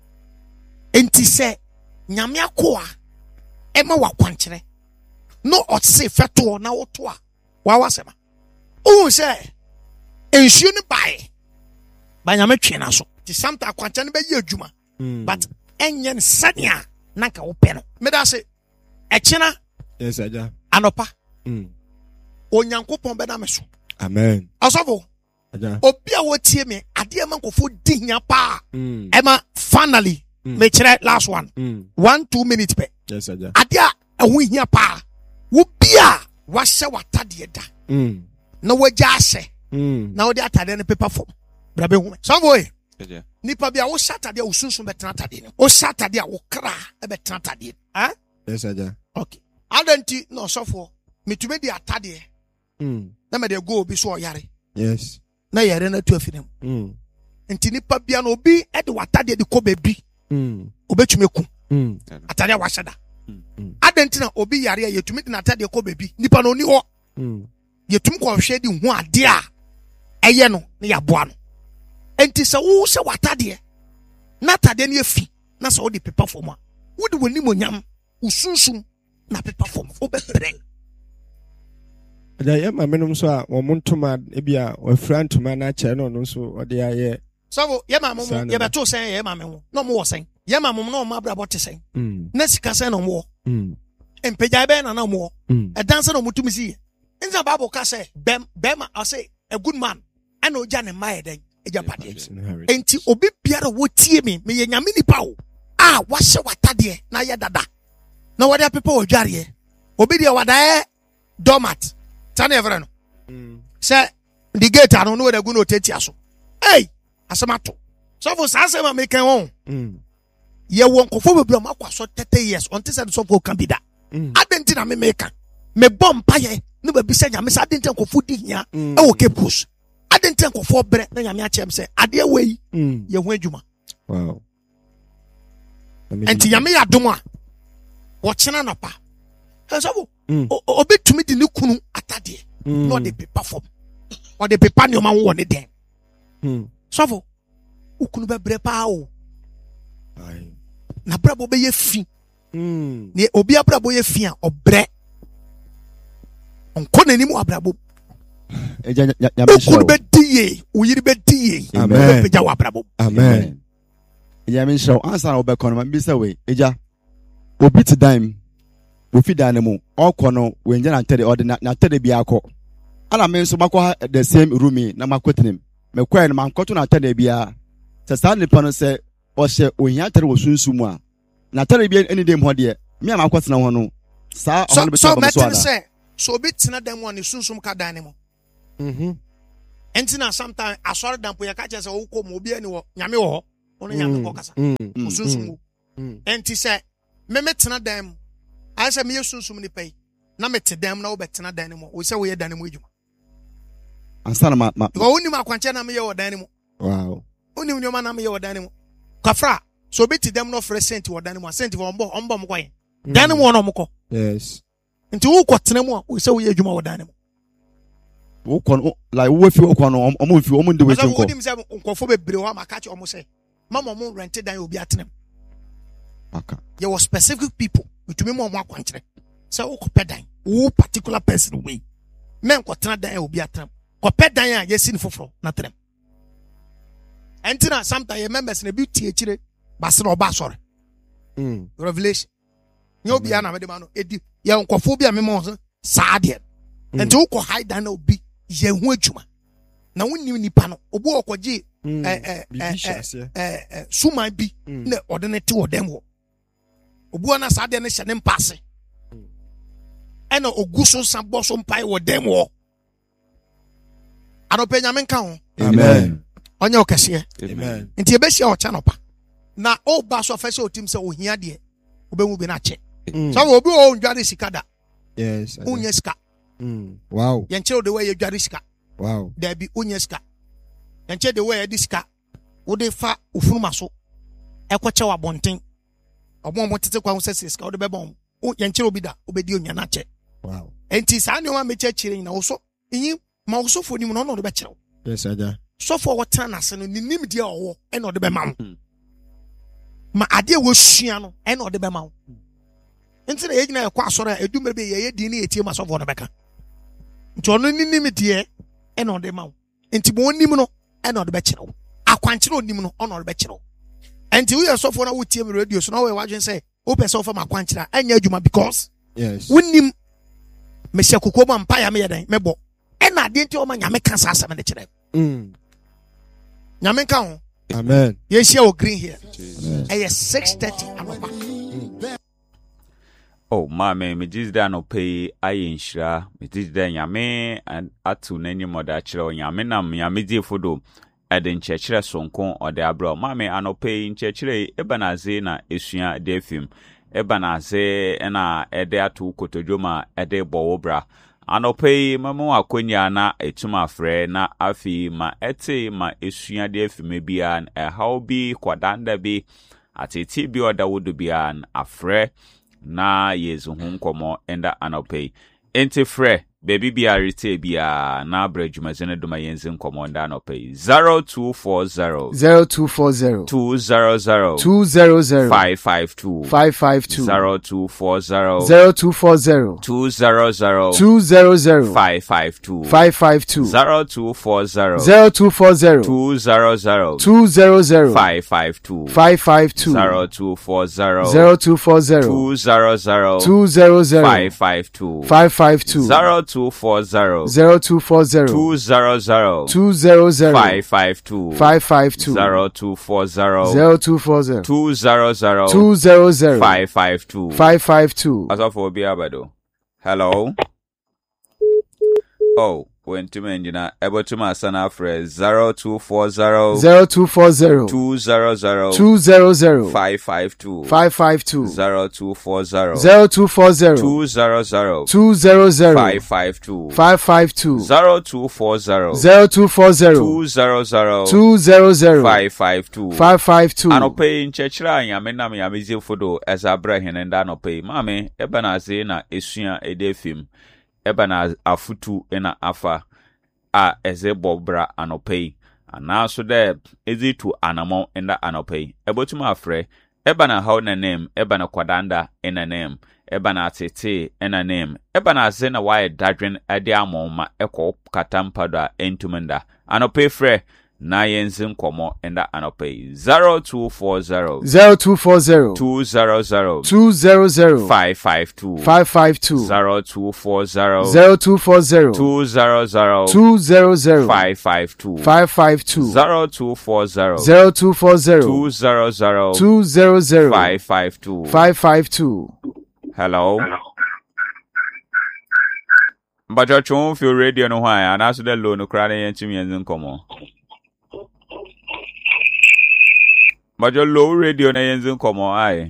Speaker 1: enti se nyame akoa ema wa kwankere no otse feto na woto a wa wasema o se ensuo ni bae banyame twena so ti samta akwancha ne be ye adwuma but enyen sania nanka wo pe no me da se echena
Speaker 3: yes aja
Speaker 1: anopa
Speaker 3: mm
Speaker 1: onyankopon be na me so
Speaker 3: amen
Speaker 1: asofo
Speaker 3: aja
Speaker 1: obi a wotie me ade ma nkofo dinya pa
Speaker 3: mm
Speaker 1: ema finally
Speaker 3: mm.
Speaker 1: me chere last one
Speaker 3: mm
Speaker 1: one two minutes pe
Speaker 3: yes aja
Speaker 1: ade a eho hia pa wo bia wa hye watade da
Speaker 3: mm
Speaker 1: na wagya ahye
Speaker 3: mm
Speaker 1: na wo de atade ne paper form brabe hu me so boy
Speaker 6: Yeah.
Speaker 1: nipa bia wo satade a wo sunsun betena atade ne wo satade a wo kra e betena atade ha
Speaker 3: yes aja
Speaker 1: okay adenti no sofo metume di atade
Speaker 3: mm
Speaker 1: na me de go obi so oyare
Speaker 3: yes
Speaker 1: na yare na tu afinem
Speaker 3: mm
Speaker 1: enti nipa bia no obi e de watade de ko bebi
Speaker 3: mm
Speaker 1: obetume ku
Speaker 3: mm
Speaker 1: atade a washada
Speaker 3: mm
Speaker 1: adenti na obi yare a yetumi de atade ko bebi nipa no ni ho
Speaker 3: mm
Speaker 1: yetumi ko hwe di hu ade a eye no na ya boa no enti se wo se watade na tade ne afi na se wo de pepa form a wo de woni monyam usunsum na pepa form wo be pere
Speaker 3: aja ye ma menom so a wo montoma e bia wo frantoma na che no no so ode aye
Speaker 1: so ye ma mom ye beto sen ye ma me ho no mo wo sen ye ma mom no ma bra bote sen
Speaker 3: mm
Speaker 1: na sika sen no mo
Speaker 3: mm
Speaker 1: empeja be na na mo
Speaker 3: mm
Speaker 1: e dance no mutumi si nza bible ka say bem bem I say a good man ana oja ne mai den eja pade enti obi biara wo tie me me ye nyame nipa wo a wahye watade na ye dada na wode pepa wo dware obi de wada e domat tane evre no mm say the gate anu no wode gu no teti aso hey asemato so for say ma me kan won
Speaker 3: mm
Speaker 1: ye won kofo bebra makwaso thirty years on tese so for can be da adenti na me meka me bom paye no ba bisa nyame sa adenti kofo di hia e wo kepus adenti kofo bre na nyame achem se ade wei ye ho adwuma
Speaker 3: wow
Speaker 1: enti nyame ya dom a wo chena no pa so obi tumi di ne kunu atade no de paper form or the paper no man wo ne den so for ukunu be bre pa o
Speaker 3: ai
Speaker 1: na brabo be ye fi
Speaker 3: mm
Speaker 1: ne obi abrabo ye fi a obre onko nani mu abrabo
Speaker 5: eja nyame
Speaker 1: shiro be die uyiri be die
Speaker 3: amen
Speaker 1: be ja wa abrabo
Speaker 5: amen eja me shiro answer na obekọ no ma bi say we eja obi ti dime ofi dan mu ọkọ no we nje na tede ordinary na tede bi akọ ala me nso makọ the same room na makotenem me kwai no mankoto na tede bia se sa nipa no se o se ohia tere wo sunsumu a na tere bia any dem ho de me amakotena ho no sa
Speaker 1: so so metin say so obi tena dan mu a ne sunsum ka dan ne mu
Speaker 3: Mhm.
Speaker 1: enti na sometimes asɔre dan po yɛ ka kyerɛ sɛ wokɔ mu obi ani wɔ nyame wɔ hɔ ɔno nyame kɔ kasa
Speaker 3: Mm.
Speaker 1: sunsum mu
Speaker 3: Mm.
Speaker 1: enti sɛ me me tena dan mu ayɛ sɛ meyɛ sunsum nipa yi na mete dan mu na wobɛtena dan ne mu wo sɛ woyɛ dan ne mu adwuma
Speaker 5: ansa na ma ma
Speaker 1: because wonim akwankyɛ na meyɛ wɔ dan ne mu
Speaker 3: Wow.
Speaker 1: wonim nneɔma na meyɛ wɔ dan ne mu kafra so obi te dɛm na ɔfrɛ senti wɔ dan ne mu a senti wɔ ɔmbɔ ɔmbɔ mo kɔyɛ dan ne mu ɔno ɔmokɔ
Speaker 3: Yes.
Speaker 1: nti wokɔ tena mu a wo sɛ woyɛ adwuma wɔ dan ne mu
Speaker 5: wokɔ no like wo fi wokɔ no ɔmo fi ɔmo ndi wo
Speaker 1: Ɔsɛ
Speaker 5: nkɔ
Speaker 1: wonim sɛ nkɔfo bebree hɔ a maka kyerɛ ɔmo sɛ mama ɔmo rente dan obi atena mu
Speaker 5: aka
Speaker 1: yɛwɔ specific people metumi ma ɔmo akwankyerɛ sɛ wokɔpɛ dan wo particular person wei mɛ nkɔtena dan a obi atena mu kɔpɛ dan a yɛsi ne foforɔ na tena mu ɛnti na sometimes yɛ members na bi tie akyire base na ɔba asɔre
Speaker 3: Mm.
Speaker 1: revelation nyɛ obiara na mede ma no ɛdi yɛ nkɔfo bi a mema wɔ so saa deɛ ɛnti wokɔ hae dan na obi yɛ ho adwuma na wonim nipa no obi wɔ kɔgye
Speaker 3: Mm.
Speaker 1: ɛ- ɛ-
Speaker 3: Bibi
Speaker 1: ɛ-
Speaker 3: hyɛ
Speaker 1: ɛ-
Speaker 3: aseɛ.
Speaker 1: ɛ- ɛ, suman bi
Speaker 3: Mm.
Speaker 1: na ɔde ne te wɔ dɛm hɔ obi wɔ na saa deɛ no hyɛ ne mpa ase ɛna ogu so sa bɔ so mpae wɔ dɛm hɔ anɔpɛ nyame nka ho
Speaker 5: amen
Speaker 1: ɔnyɛ wo kɛseɛ
Speaker 3: Amen.
Speaker 1: nti yɛbɛhyia ɔkyɛ nɔpa na ɔba so afɛ sɛ ɔtim sɛ ohia deɛ wobɛhu bi no akyɛ
Speaker 3: Mm.
Speaker 1: sɛ obi wɔ ɔndware sika da
Speaker 3: Yes.
Speaker 1: wonyɛ sika
Speaker 3: Mm. Wow.
Speaker 1: yɛnkyerɛ wo de wɔ yɛdware sika
Speaker 3: Wow.
Speaker 1: daabi wonyɛ sika yɛnkyerɛ de wɔ yɛde sika wode fa ofunuma so ɛkɔkyɛ wɔ abɔnten ɔmo a ɔmo tete kwan ho sɛ sɛ sika wode bɛbɔ ɔmo Wo- yɛnkyerɛ obi da wobɛdi onwa no akyɛ
Speaker 3: Wow.
Speaker 1: enti saa nneɛma a mekyɛ kyerɛ nyina wo so ɛnyi ma wo sɔfoɔ nim no ɔna ɔde bɛkyerɛ wo
Speaker 3: Yes, Aja.
Speaker 1: sɔfoɔ a wɔtena n'ase no ne nimdeɛ a ɔwɔ ɛna ɔde bɛma wo ma adeɛ a wɔsua no ɛna ɔde bɛma wo nti na yɛgyina yɛkɔ asɔre a ɛdu mmerɛ bi yɛyɛ din ne yɛtie ma sɔfoɔ no bɛka nti ɔno ne nimdeɛ ɛna ɔde ma wo nti ma ɔnim no ɛna ɔde bɛkyerɛ wo akwankyerɛ onim no ɔna ɔde bɛkyerɛ wo nti woyɛ sɔfoɔ no a wotie me radio so na woyɛ w'adwene sɛ wopɛ sɛ wofa ma akwankyerɛ a ɛnyɛ adwuma because
Speaker 3: Yes.
Speaker 1: wonim mehyɛ kokoɔ mu a mpayɛ meyɛ dɛn mɛbɔ ɛna adeɛ nti ɔma nyame ka saa asɛm no kyerɛ
Speaker 3: Mm.
Speaker 1: nyame nka ho
Speaker 3: Amen.
Speaker 1: yɛnhyia wɔ green here ɛyɛ six thirty anɔpa
Speaker 6: Oh, maame, megye da no pɛyi ayɛ nhyira. Megye da nyame an- ato n'anim ɔde akyerɛ wo. Nyame nam nyame diefo do ɛde nkyerɛkyerɛ sonko ɔde abrɛ wo. Maame, anɔpa yi nkyerɛkyerɛ yi ɛba n'ase na esua de afim. Ɛba n'ase ɛna ɛde ato wo kotodwom a ɛde bɔ wo bra. Anɔpa yi mama wo akonnwa na etum afrɛ na afei ma ɛte ma esua de afim biara no, ɛhaw bi kɔdanda bi atete bi ɔda wo do biara no, afrɛ na yezu ho nkɔmmɔ ɛnda anɔpa yi. Enti frɛ baabi biara rete biara na abra dwumadzi no doma yɛnzi nkɔmmɔ nda anɔpa yi. zero two four zero
Speaker 11: zero two four zero
Speaker 6: two zero zero
Speaker 11: two zero zero
Speaker 6: five five two
Speaker 11: five five two
Speaker 6: zero two four zero
Speaker 11: zero two four zero
Speaker 6: two zero zero
Speaker 11: two zero zero
Speaker 6: five five two
Speaker 11: five five two
Speaker 6: zero two four zero
Speaker 11: zero two four zero
Speaker 6: two zero zero
Speaker 11: two zero zero
Speaker 6: five five two
Speaker 11: five five two
Speaker 6: zero two four zero
Speaker 11: zero two four zero
Speaker 6: two zero zero
Speaker 11: two zero zero
Speaker 6: five five two
Speaker 11: five five two
Speaker 6: zero two four zero
Speaker 11: zero two four zero
Speaker 6: two zero zero
Speaker 11: two zero zero
Speaker 6: five five two
Speaker 11: five five two
Speaker 6: zero two four zero
Speaker 11: zero two four zero
Speaker 6: two zero zero
Speaker 11: two zero zero
Speaker 6: five five two
Speaker 11: five five two.
Speaker 6: Asafo obi abado. Hello. Oh, when to menjina ebo to my son afre zero two four zero
Speaker 11: zero two four zero
Speaker 6: two zero zero
Speaker 11: two zero zero
Speaker 6: five five two
Speaker 11: five five two
Speaker 6: zero two four zero
Speaker 11: zero two four zero
Speaker 6: two zero zero
Speaker 11: two zero zero
Speaker 6: five five two
Speaker 11: five five two
Speaker 6: zero two four zero
Speaker 11: zero two four zero
Speaker 6: two zero zero
Speaker 11: two zero zero
Speaker 6: five five two
Speaker 11: five five two.
Speaker 6: Anope nchechira nyame nam nyame zefodo ezabra hinenda anope mame eba na ze na esua edefim eba na afutu ena afa a eze bobra anope anaso de ezitu anamo enda anope ebotuma afre eba na how na name eba na kwadanda ena name eba na tete ena name eba na ze na wae dadwen ade amoma ekọ katampada entumenda anope fre na yenzin komo enda anope zero two four zero
Speaker 11: zero two four zero
Speaker 6: two zero zero
Speaker 11: two zero zero
Speaker 6: five five two
Speaker 11: five five two
Speaker 6: zero two four zero
Speaker 11: zero two four zero
Speaker 6: two zero zero
Speaker 11: two zero zero
Speaker 6: five five two
Speaker 11: five five two
Speaker 6: zero two four zero
Speaker 11: zero two four zero
Speaker 6: two zero zero
Speaker 11: two zero zero
Speaker 6: five five two
Speaker 11: five five two.
Speaker 6: Hello. But your chum feel radio no why and as the low no crying and to me and come. But your low radio and come aye.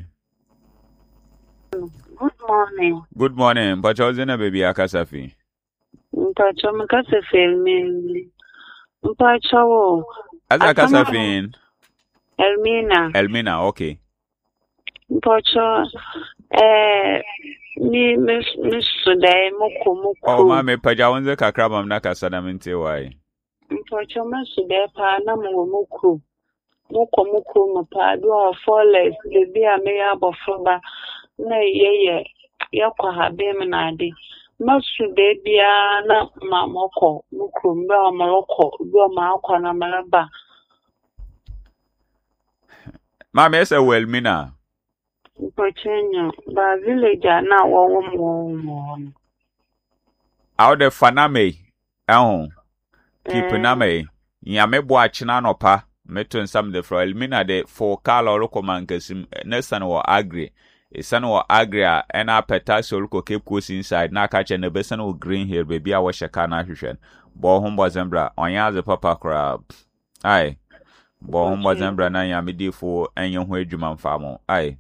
Speaker 12: Good morning.
Speaker 6: Good morning, but you're in a baby akasafi.
Speaker 12: Mpacho mkase filmi. Mpacho.
Speaker 6: As a kasafin.
Speaker 12: Elmina.
Speaker 6: Elmina, okay.
Speaker 12: Mpacho. Eh, mi mis mis today muku muku.
Speaker 6: Oh, mama, pajawanze kakraba mnaka sadamente why.
Speaker 12: Mpacho mis today pa na muku. Muku muku mpa do forest baby ameya bofroba na yeye yakwa habe mnade. Masu baby na mamoko muku mbe amaloko do ma akwa na malaba.
Speaker 6: Mama ese Elmina.
Speaker 12: Mpochenyo ba village na wo wo mo.
Speaker 6: Out the faname. Eh. Keep name. Nyame bo achina no pa. Meto nsam de fro Elmina de for kala oroko mankasim nesan wo agri. Esan wo agri a ena petasi oroko keep course inside na ka che ne besan wo green here baby a wo sheka na hwehwen. Bo hombo zembra onya ze papa kra. Ai. Bo hombo zembra na nyame di fo enye ho adwuma mfamo. Ai.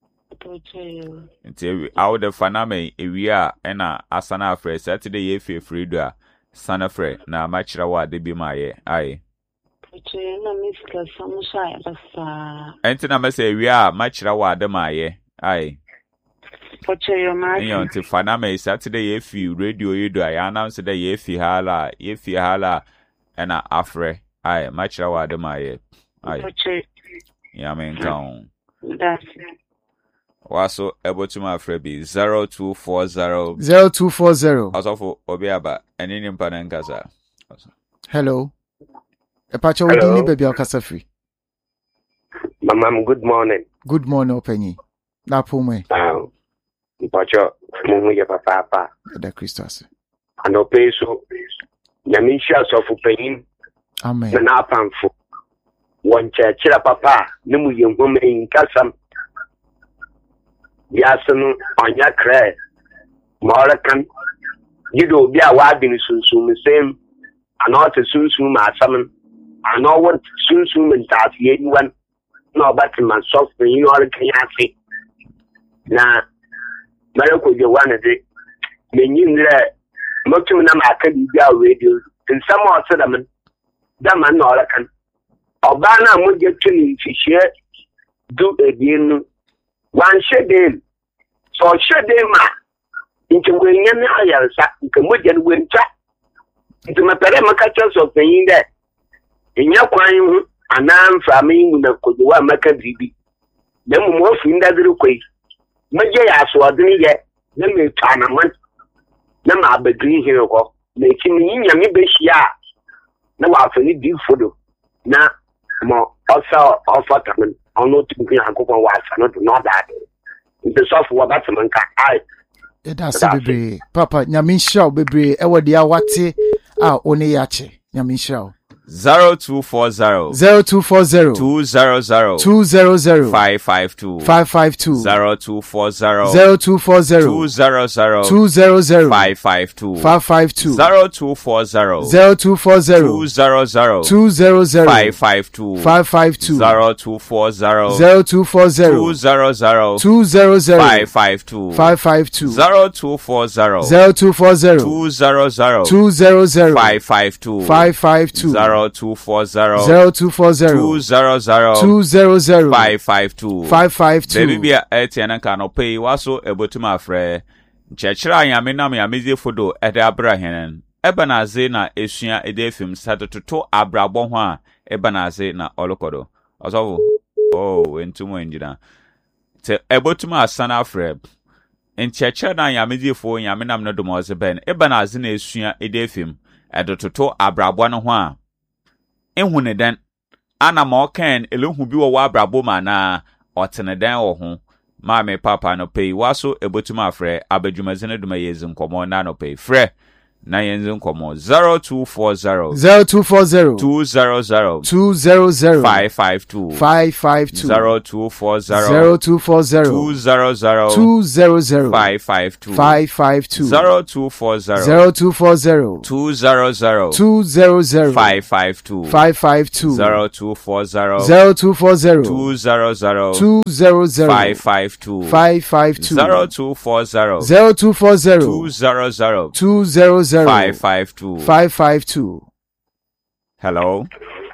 Speaker 6: Nti out the faname ewia ena asana afre Saturday ye fe fredo a sana fre na machira wa de bi maye. Ai.
Speaker 12: Na miska samusha basa.
Speaker 6: Enti na mese ewia machira wa de maye. Ai.
Speaker 12: Poche yo ma.
Speaker 6: Nyo nti faname Saturday ye fi radio yedo a announce that ye fi hala ye fi hala ena afre. Ai machira wa de maye. Ai.
Speaker 12: Poche.
Speaker 6: Ya men kan.
Speaker 12: That's
Speaker 6: Waso able to my freebie zero two four zero
Speaker 11: zero two four zero.
Speaker 6: Also Obiaba and in Panankasa.
Speaker 11: Hello. Epacho Udini baby Okasa free.
Speaker 13: Mama, good morning.
Speaker 11: Good morning, Openyi. Na pume.
Speaker 13: Um, Epacho, mumu ya papa.
Speaker 11: Da Christos.
Speaker 13: Ano peso. Yamisha sofu peyin.
Speaker 11: Amen.
Speaker 13: Na panfo. Wancha chira papa. Nimu yengume inkasam. Yasunu onya kre Morakan Yido Bia Wadin Sunsum same anot Sunsum Asaman I know what Sunsum and Tat Yewan no Batman soft you all can see na Maroko Joanna de Menin Motumina Maka radio in some more settlement Daman Norakan Obana would get to share do a deal one shade so shade ma into when you are into Mujan winter into my peremacatures of the in there. In your crying, and I'm farming with a Kodua Macabibi. Then more in that way. Majay as was yet, then me turn a month. Then I'll be green here, making me in your Mibeshia. Now I'll finish this photo. Now, more also offer coming. I'm not thinking I go on wife, I not know that. The software that's a man can I.
Speaker 11: That's a baby. Papa, Nyaminshaw, baby, ewa dia wate, ah, one yache, Nyaminshaw.
Speaker 6: Zero two four zero
Speaker 11: zero two four zero
Speaker 6: two zero zero
Speaker 11: two zero zero
Speaker 6: five five two
Speaker 11: five five two
Speaker 6: zero two four zero
Speaker 11: zero two four zero
Speaker 6: two zero zero
Speaker 11: two zero zero
Speaker 6: five five two
Speaker 11: five five two
Speaker 6: zero two four zero
Speaker 11: zero two four zero
Speaker 6: two zero zero
Speaker 11: two zero zero
Speaker 6: five five two
Speaker 11: five five two
Speaker 6: zero two four zero
Speaker 11: zero two four zero
Speaker 6: two zero zero
Speaker 11: two zero zero
Speaker 6: five five two
Speaker 11: five five two
Speaker 6: zero two four zero
Speaker 11: zero two four zero
Speaker 6: two zero zero
Speaker 11: two zero zero
Speaker 6: five five two
Speaker 11: five five two
Speaker 6: zero two four zero
Speaker 11: zero two four zero
Speaker 6: two zero zero
Speaker 11: two zero zero
Speaker 6: five five two
Speaker 11: five five two.
Speaker 6: Baby bia etiana ka no pay waso ebotuma afre chechira yame nam yamezi fodo ede abrahenen ebanaze na esua ede fim satototo abrabo ho a ebanaze na olokodo oso oh entumo enjina te ebotuma asana afre enchechira na yamezi fo yame nam no domoze ben ebanaze na esua ede fim edototo abrabo no ho a ehune den ana ma okan elehu bi wo wa abrabo ma na otene den wo ho ma me papa no pay waso ebotuma afre abadwumazene duma yezin komo na no pay frɛ na yenzu nkomo zero two four zero
Speaker 11: zero two four zero
Speaker 6: two zero zero
Speaker 11: two zero zero
Speaker 6: five five two
Speaker 11: five five two
Speaker 6: zero two four zero
Speaker 11: zero two four zero
Speaker 6: two zero zero
Speaker 11: two zero zero
Speaker 6: five five two
Speaker 11: five five two
Speaker 6: zero two four zero
Speaker 11: zero two four zero
Speaker 6: two zero zero
Speaker 11: two zero zero
Speaker 6: five five two
Speaker 11: five five two
Speaker 6: zero two four zero
Speaker 11: zero two four zero
Speaker 6: two zero zero
Speaker 11: two zero zero
Speaker 6: five five two
Speaker 11: five five two
Speaker 6: zero two four zero
Speaker 11: zero two four zero
Speaker 6: two zero zero
Speaker 11: two zero zero
Speaker 6: five five two
Speaker 11: five five two.
Speaker 6: Hello.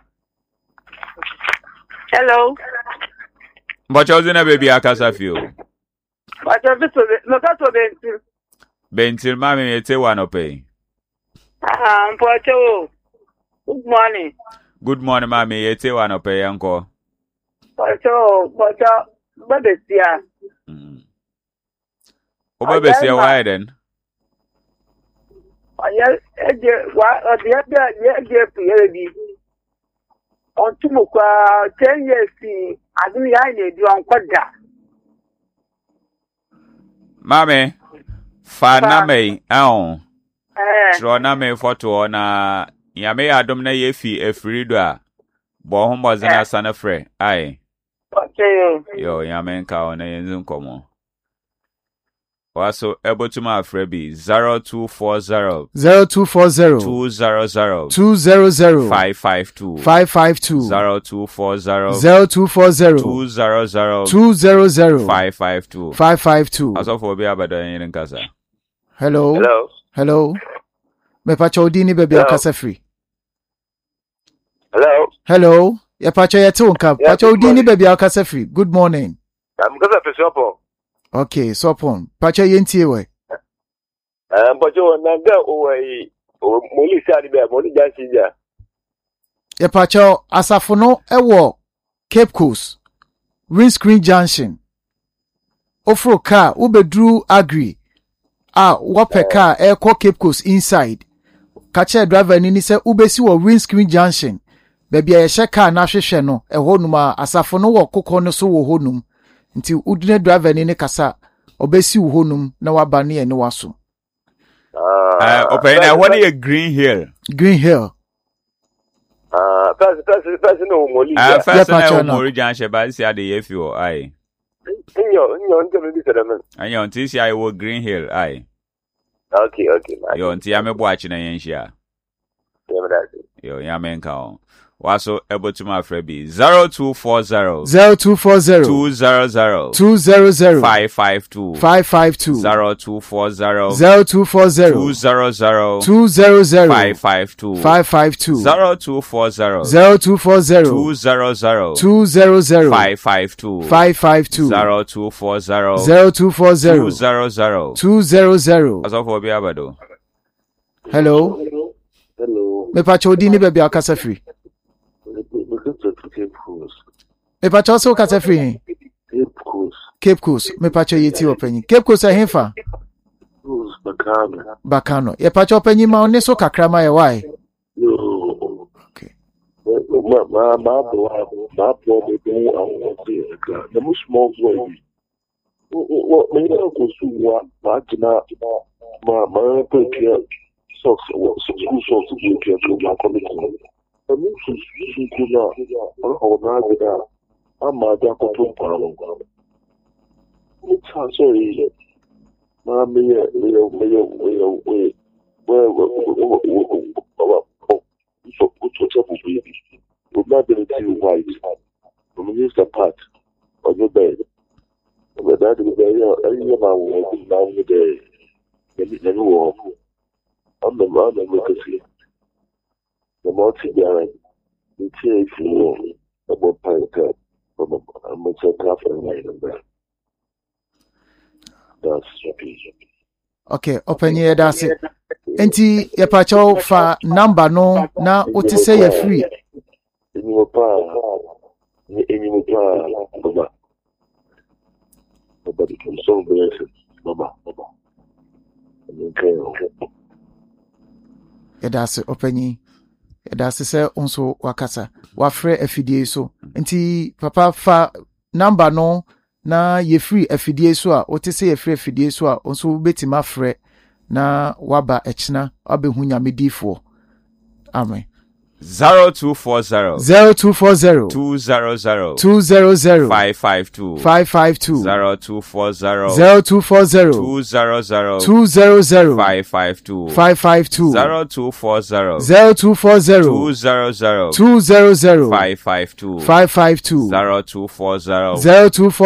Speaker 12: Hello.
Speaker 6: But you're in a baby akasa feel.
Speaker 12: But you're not so bentil.
Speaker 6: Bentil mami ete one pay.
Speaker 12: Ah, Pocho. Good morning.
Speaker 6: Good morning, mami ete one pay uncle.
Speaker 12: Pocho, Pocho, but it's here.
Speaker 6: Obabesia why then?
Speaker 12: Yes, what the other year, on Tumuka, ten years, I didn't have you on Quadra.
Speaker 6: Mame, Fana me, oh,
Speaker 12: eh,
Speaker 6: Trona me photo na Yame Adam na yefi a free dwa. Bohom was in a son of free, aye.
Speaker 12: Okay,
Speaker 6: yo, Yamenka on a yenzum como. Also, able to my freebie zero two four zero
Speaker 11: zero two four zero
Speaker 6: two zero zero
Speaker 11: two zero zero
Speaker 6: five five two
Speaker 11: five five two
Speaker 6: zero two four zero
Speaker 11: zero two four zero
Speaker 6: two zero zero
Speaker 11: two zero zero
Speaker 6: five five two
Speaker 11: five five two.
Speaker 6: As of Obia Badan in Casa.
Speaker 11: Hello.
Speaker 13: Hello.
Speaker 11: Hello. Me pacho dini baby akasa free.
Speaker 13: Hello.
Speaker 11: Hello. Ya pacho yetu unka. Pacho dini baby akasa free. Good morning.
Speaker 13: I'm gonna press up.
Speaker 11: Okay, so upon. Pacho yentie we.
Speaker 13: Um, Pacho naga owe o moli sadi be moli jansi ja.
Speaker 11: Ya pacho asafono ewo Cape Coast Windscreen Junction. Ofro car ubedru agri. Ah, wape car e ko Cape Coast inside. Kache driver ni ni se ubesi wo Windscreen Junction. Baby a ye car na hwehwe no e honum a asafono wo kokko no so wo honum. Nti udine driver ni ne kasa obesi wo honum na waba ne ne waso.
Speaker 6: Ah, uh, okay, now what is Green Hill?
Speaker 11: Green Hill.
Speaker 13: Ah, first first first no moli.
Speaker 6: Ah, first na moli Junction ba si ade ye fi o ai.
Speaker 13: Nyo nyo nte me bi sedamen.
Speaker 6: Anyo nti si ai wo Green Hill ai.
Speaker 13: Okay, okay.
Speaker 6: Yo nti ya me bo achi na yen hia.
Speaker 13: Yeah, that's it.
Speaker 6: Yo ya men ka on. Waso able to my freebie zero two four zero
Speaker 11: zero two four zero
Speaker 6: two zero zero
Speaker 11: two zero zero
Speaker 6: five five two
Speaker 11: five five two
Speaker 6: zero two four zero
Speaker 11: zero two four zero
Speaker 6: two zero zero
Speaker 11: two zero zero
Speaker 6: five five two
Speaker 11: five five two
Speaker 6: zero two four zero
Speaker 11: zero two four zero
Speaker 6: two zero zero
Speaker 11: two zero zero
Speaker 6: five five two
Speaker 11: five five two
Speaker 6: zero two four zero
Speaker 11: zero two four zero
Speaker 6: two zero zero
Speaker 11: two zero zero.
Speaker 6: Asofo bi abado.
Speaker 11: Hello.
Speaker 13: Hello.
Speaker 11: Me pacho dini baby akasa free. Me pacho so kasa free.
Speaker 13: Cape Coast.
Speaker 11: Cape Coast. Me pacho yeti openyi. Cape Coast ahefa.
Speaker 13: Bacano.
Speaker 11: Bacano. Ye pacho openyi ma one so kakra ma ye why?
Speaker 13: Yo.
Speaker 11: Okay.
Speaker 13: Ma ma ma bo ma bo be do awon se ga. The most small boy. What me go so wa ma tina ma ma pe kia socks what school socks to kia to ma coming. The most is school na o na ga ama da ko to pa lo. It's sorry. Ma me me me me we we so so so we we not going to white. We use the part on your bed. But that is the area my work down with the the wall. I'm the man that we can see. The multi guy, the T A C about pine cup from a much confident right in there. That's
Speaker 11: okay, open here that's it. Enti ye pacho fa number no na oti say ye free.
Speaker 13: Any pa any pa baba. Nobody can solve the baba baba. Okay, okay.
Speaker 11: Ye that's it open ye. Ye that's say onso wakasa. Wa frɛ afidie so. Enti papa fa number no na ye free afidie so a oti say ye free afidie so a onso betima frɛ na waba echina abehu nyame difo. Amen.
Speaker 6: zero two four zero
Speaker 11: zero two four zero
Speaker 6: two zero zero
Speaker 11: two zero zero
Speaker 6: five five two
Speaker 11: five five two
Speaker 6: zero two four zero
Speaker 11: zero two four zero
Speaker 6: two zero zero
Speaker 11: two zero zero
Speaker 6: five five two
Speaker 11: five five two
Speaker 6: zero two four zero
Speaker 11: zero two four zero
Speaker 6: two zero zero
Speaker 11: two zero zero
Speaker 6: five five two
Speaker 11: five five two
Speaker 6: zero two four zero
Speaker 11: zero two four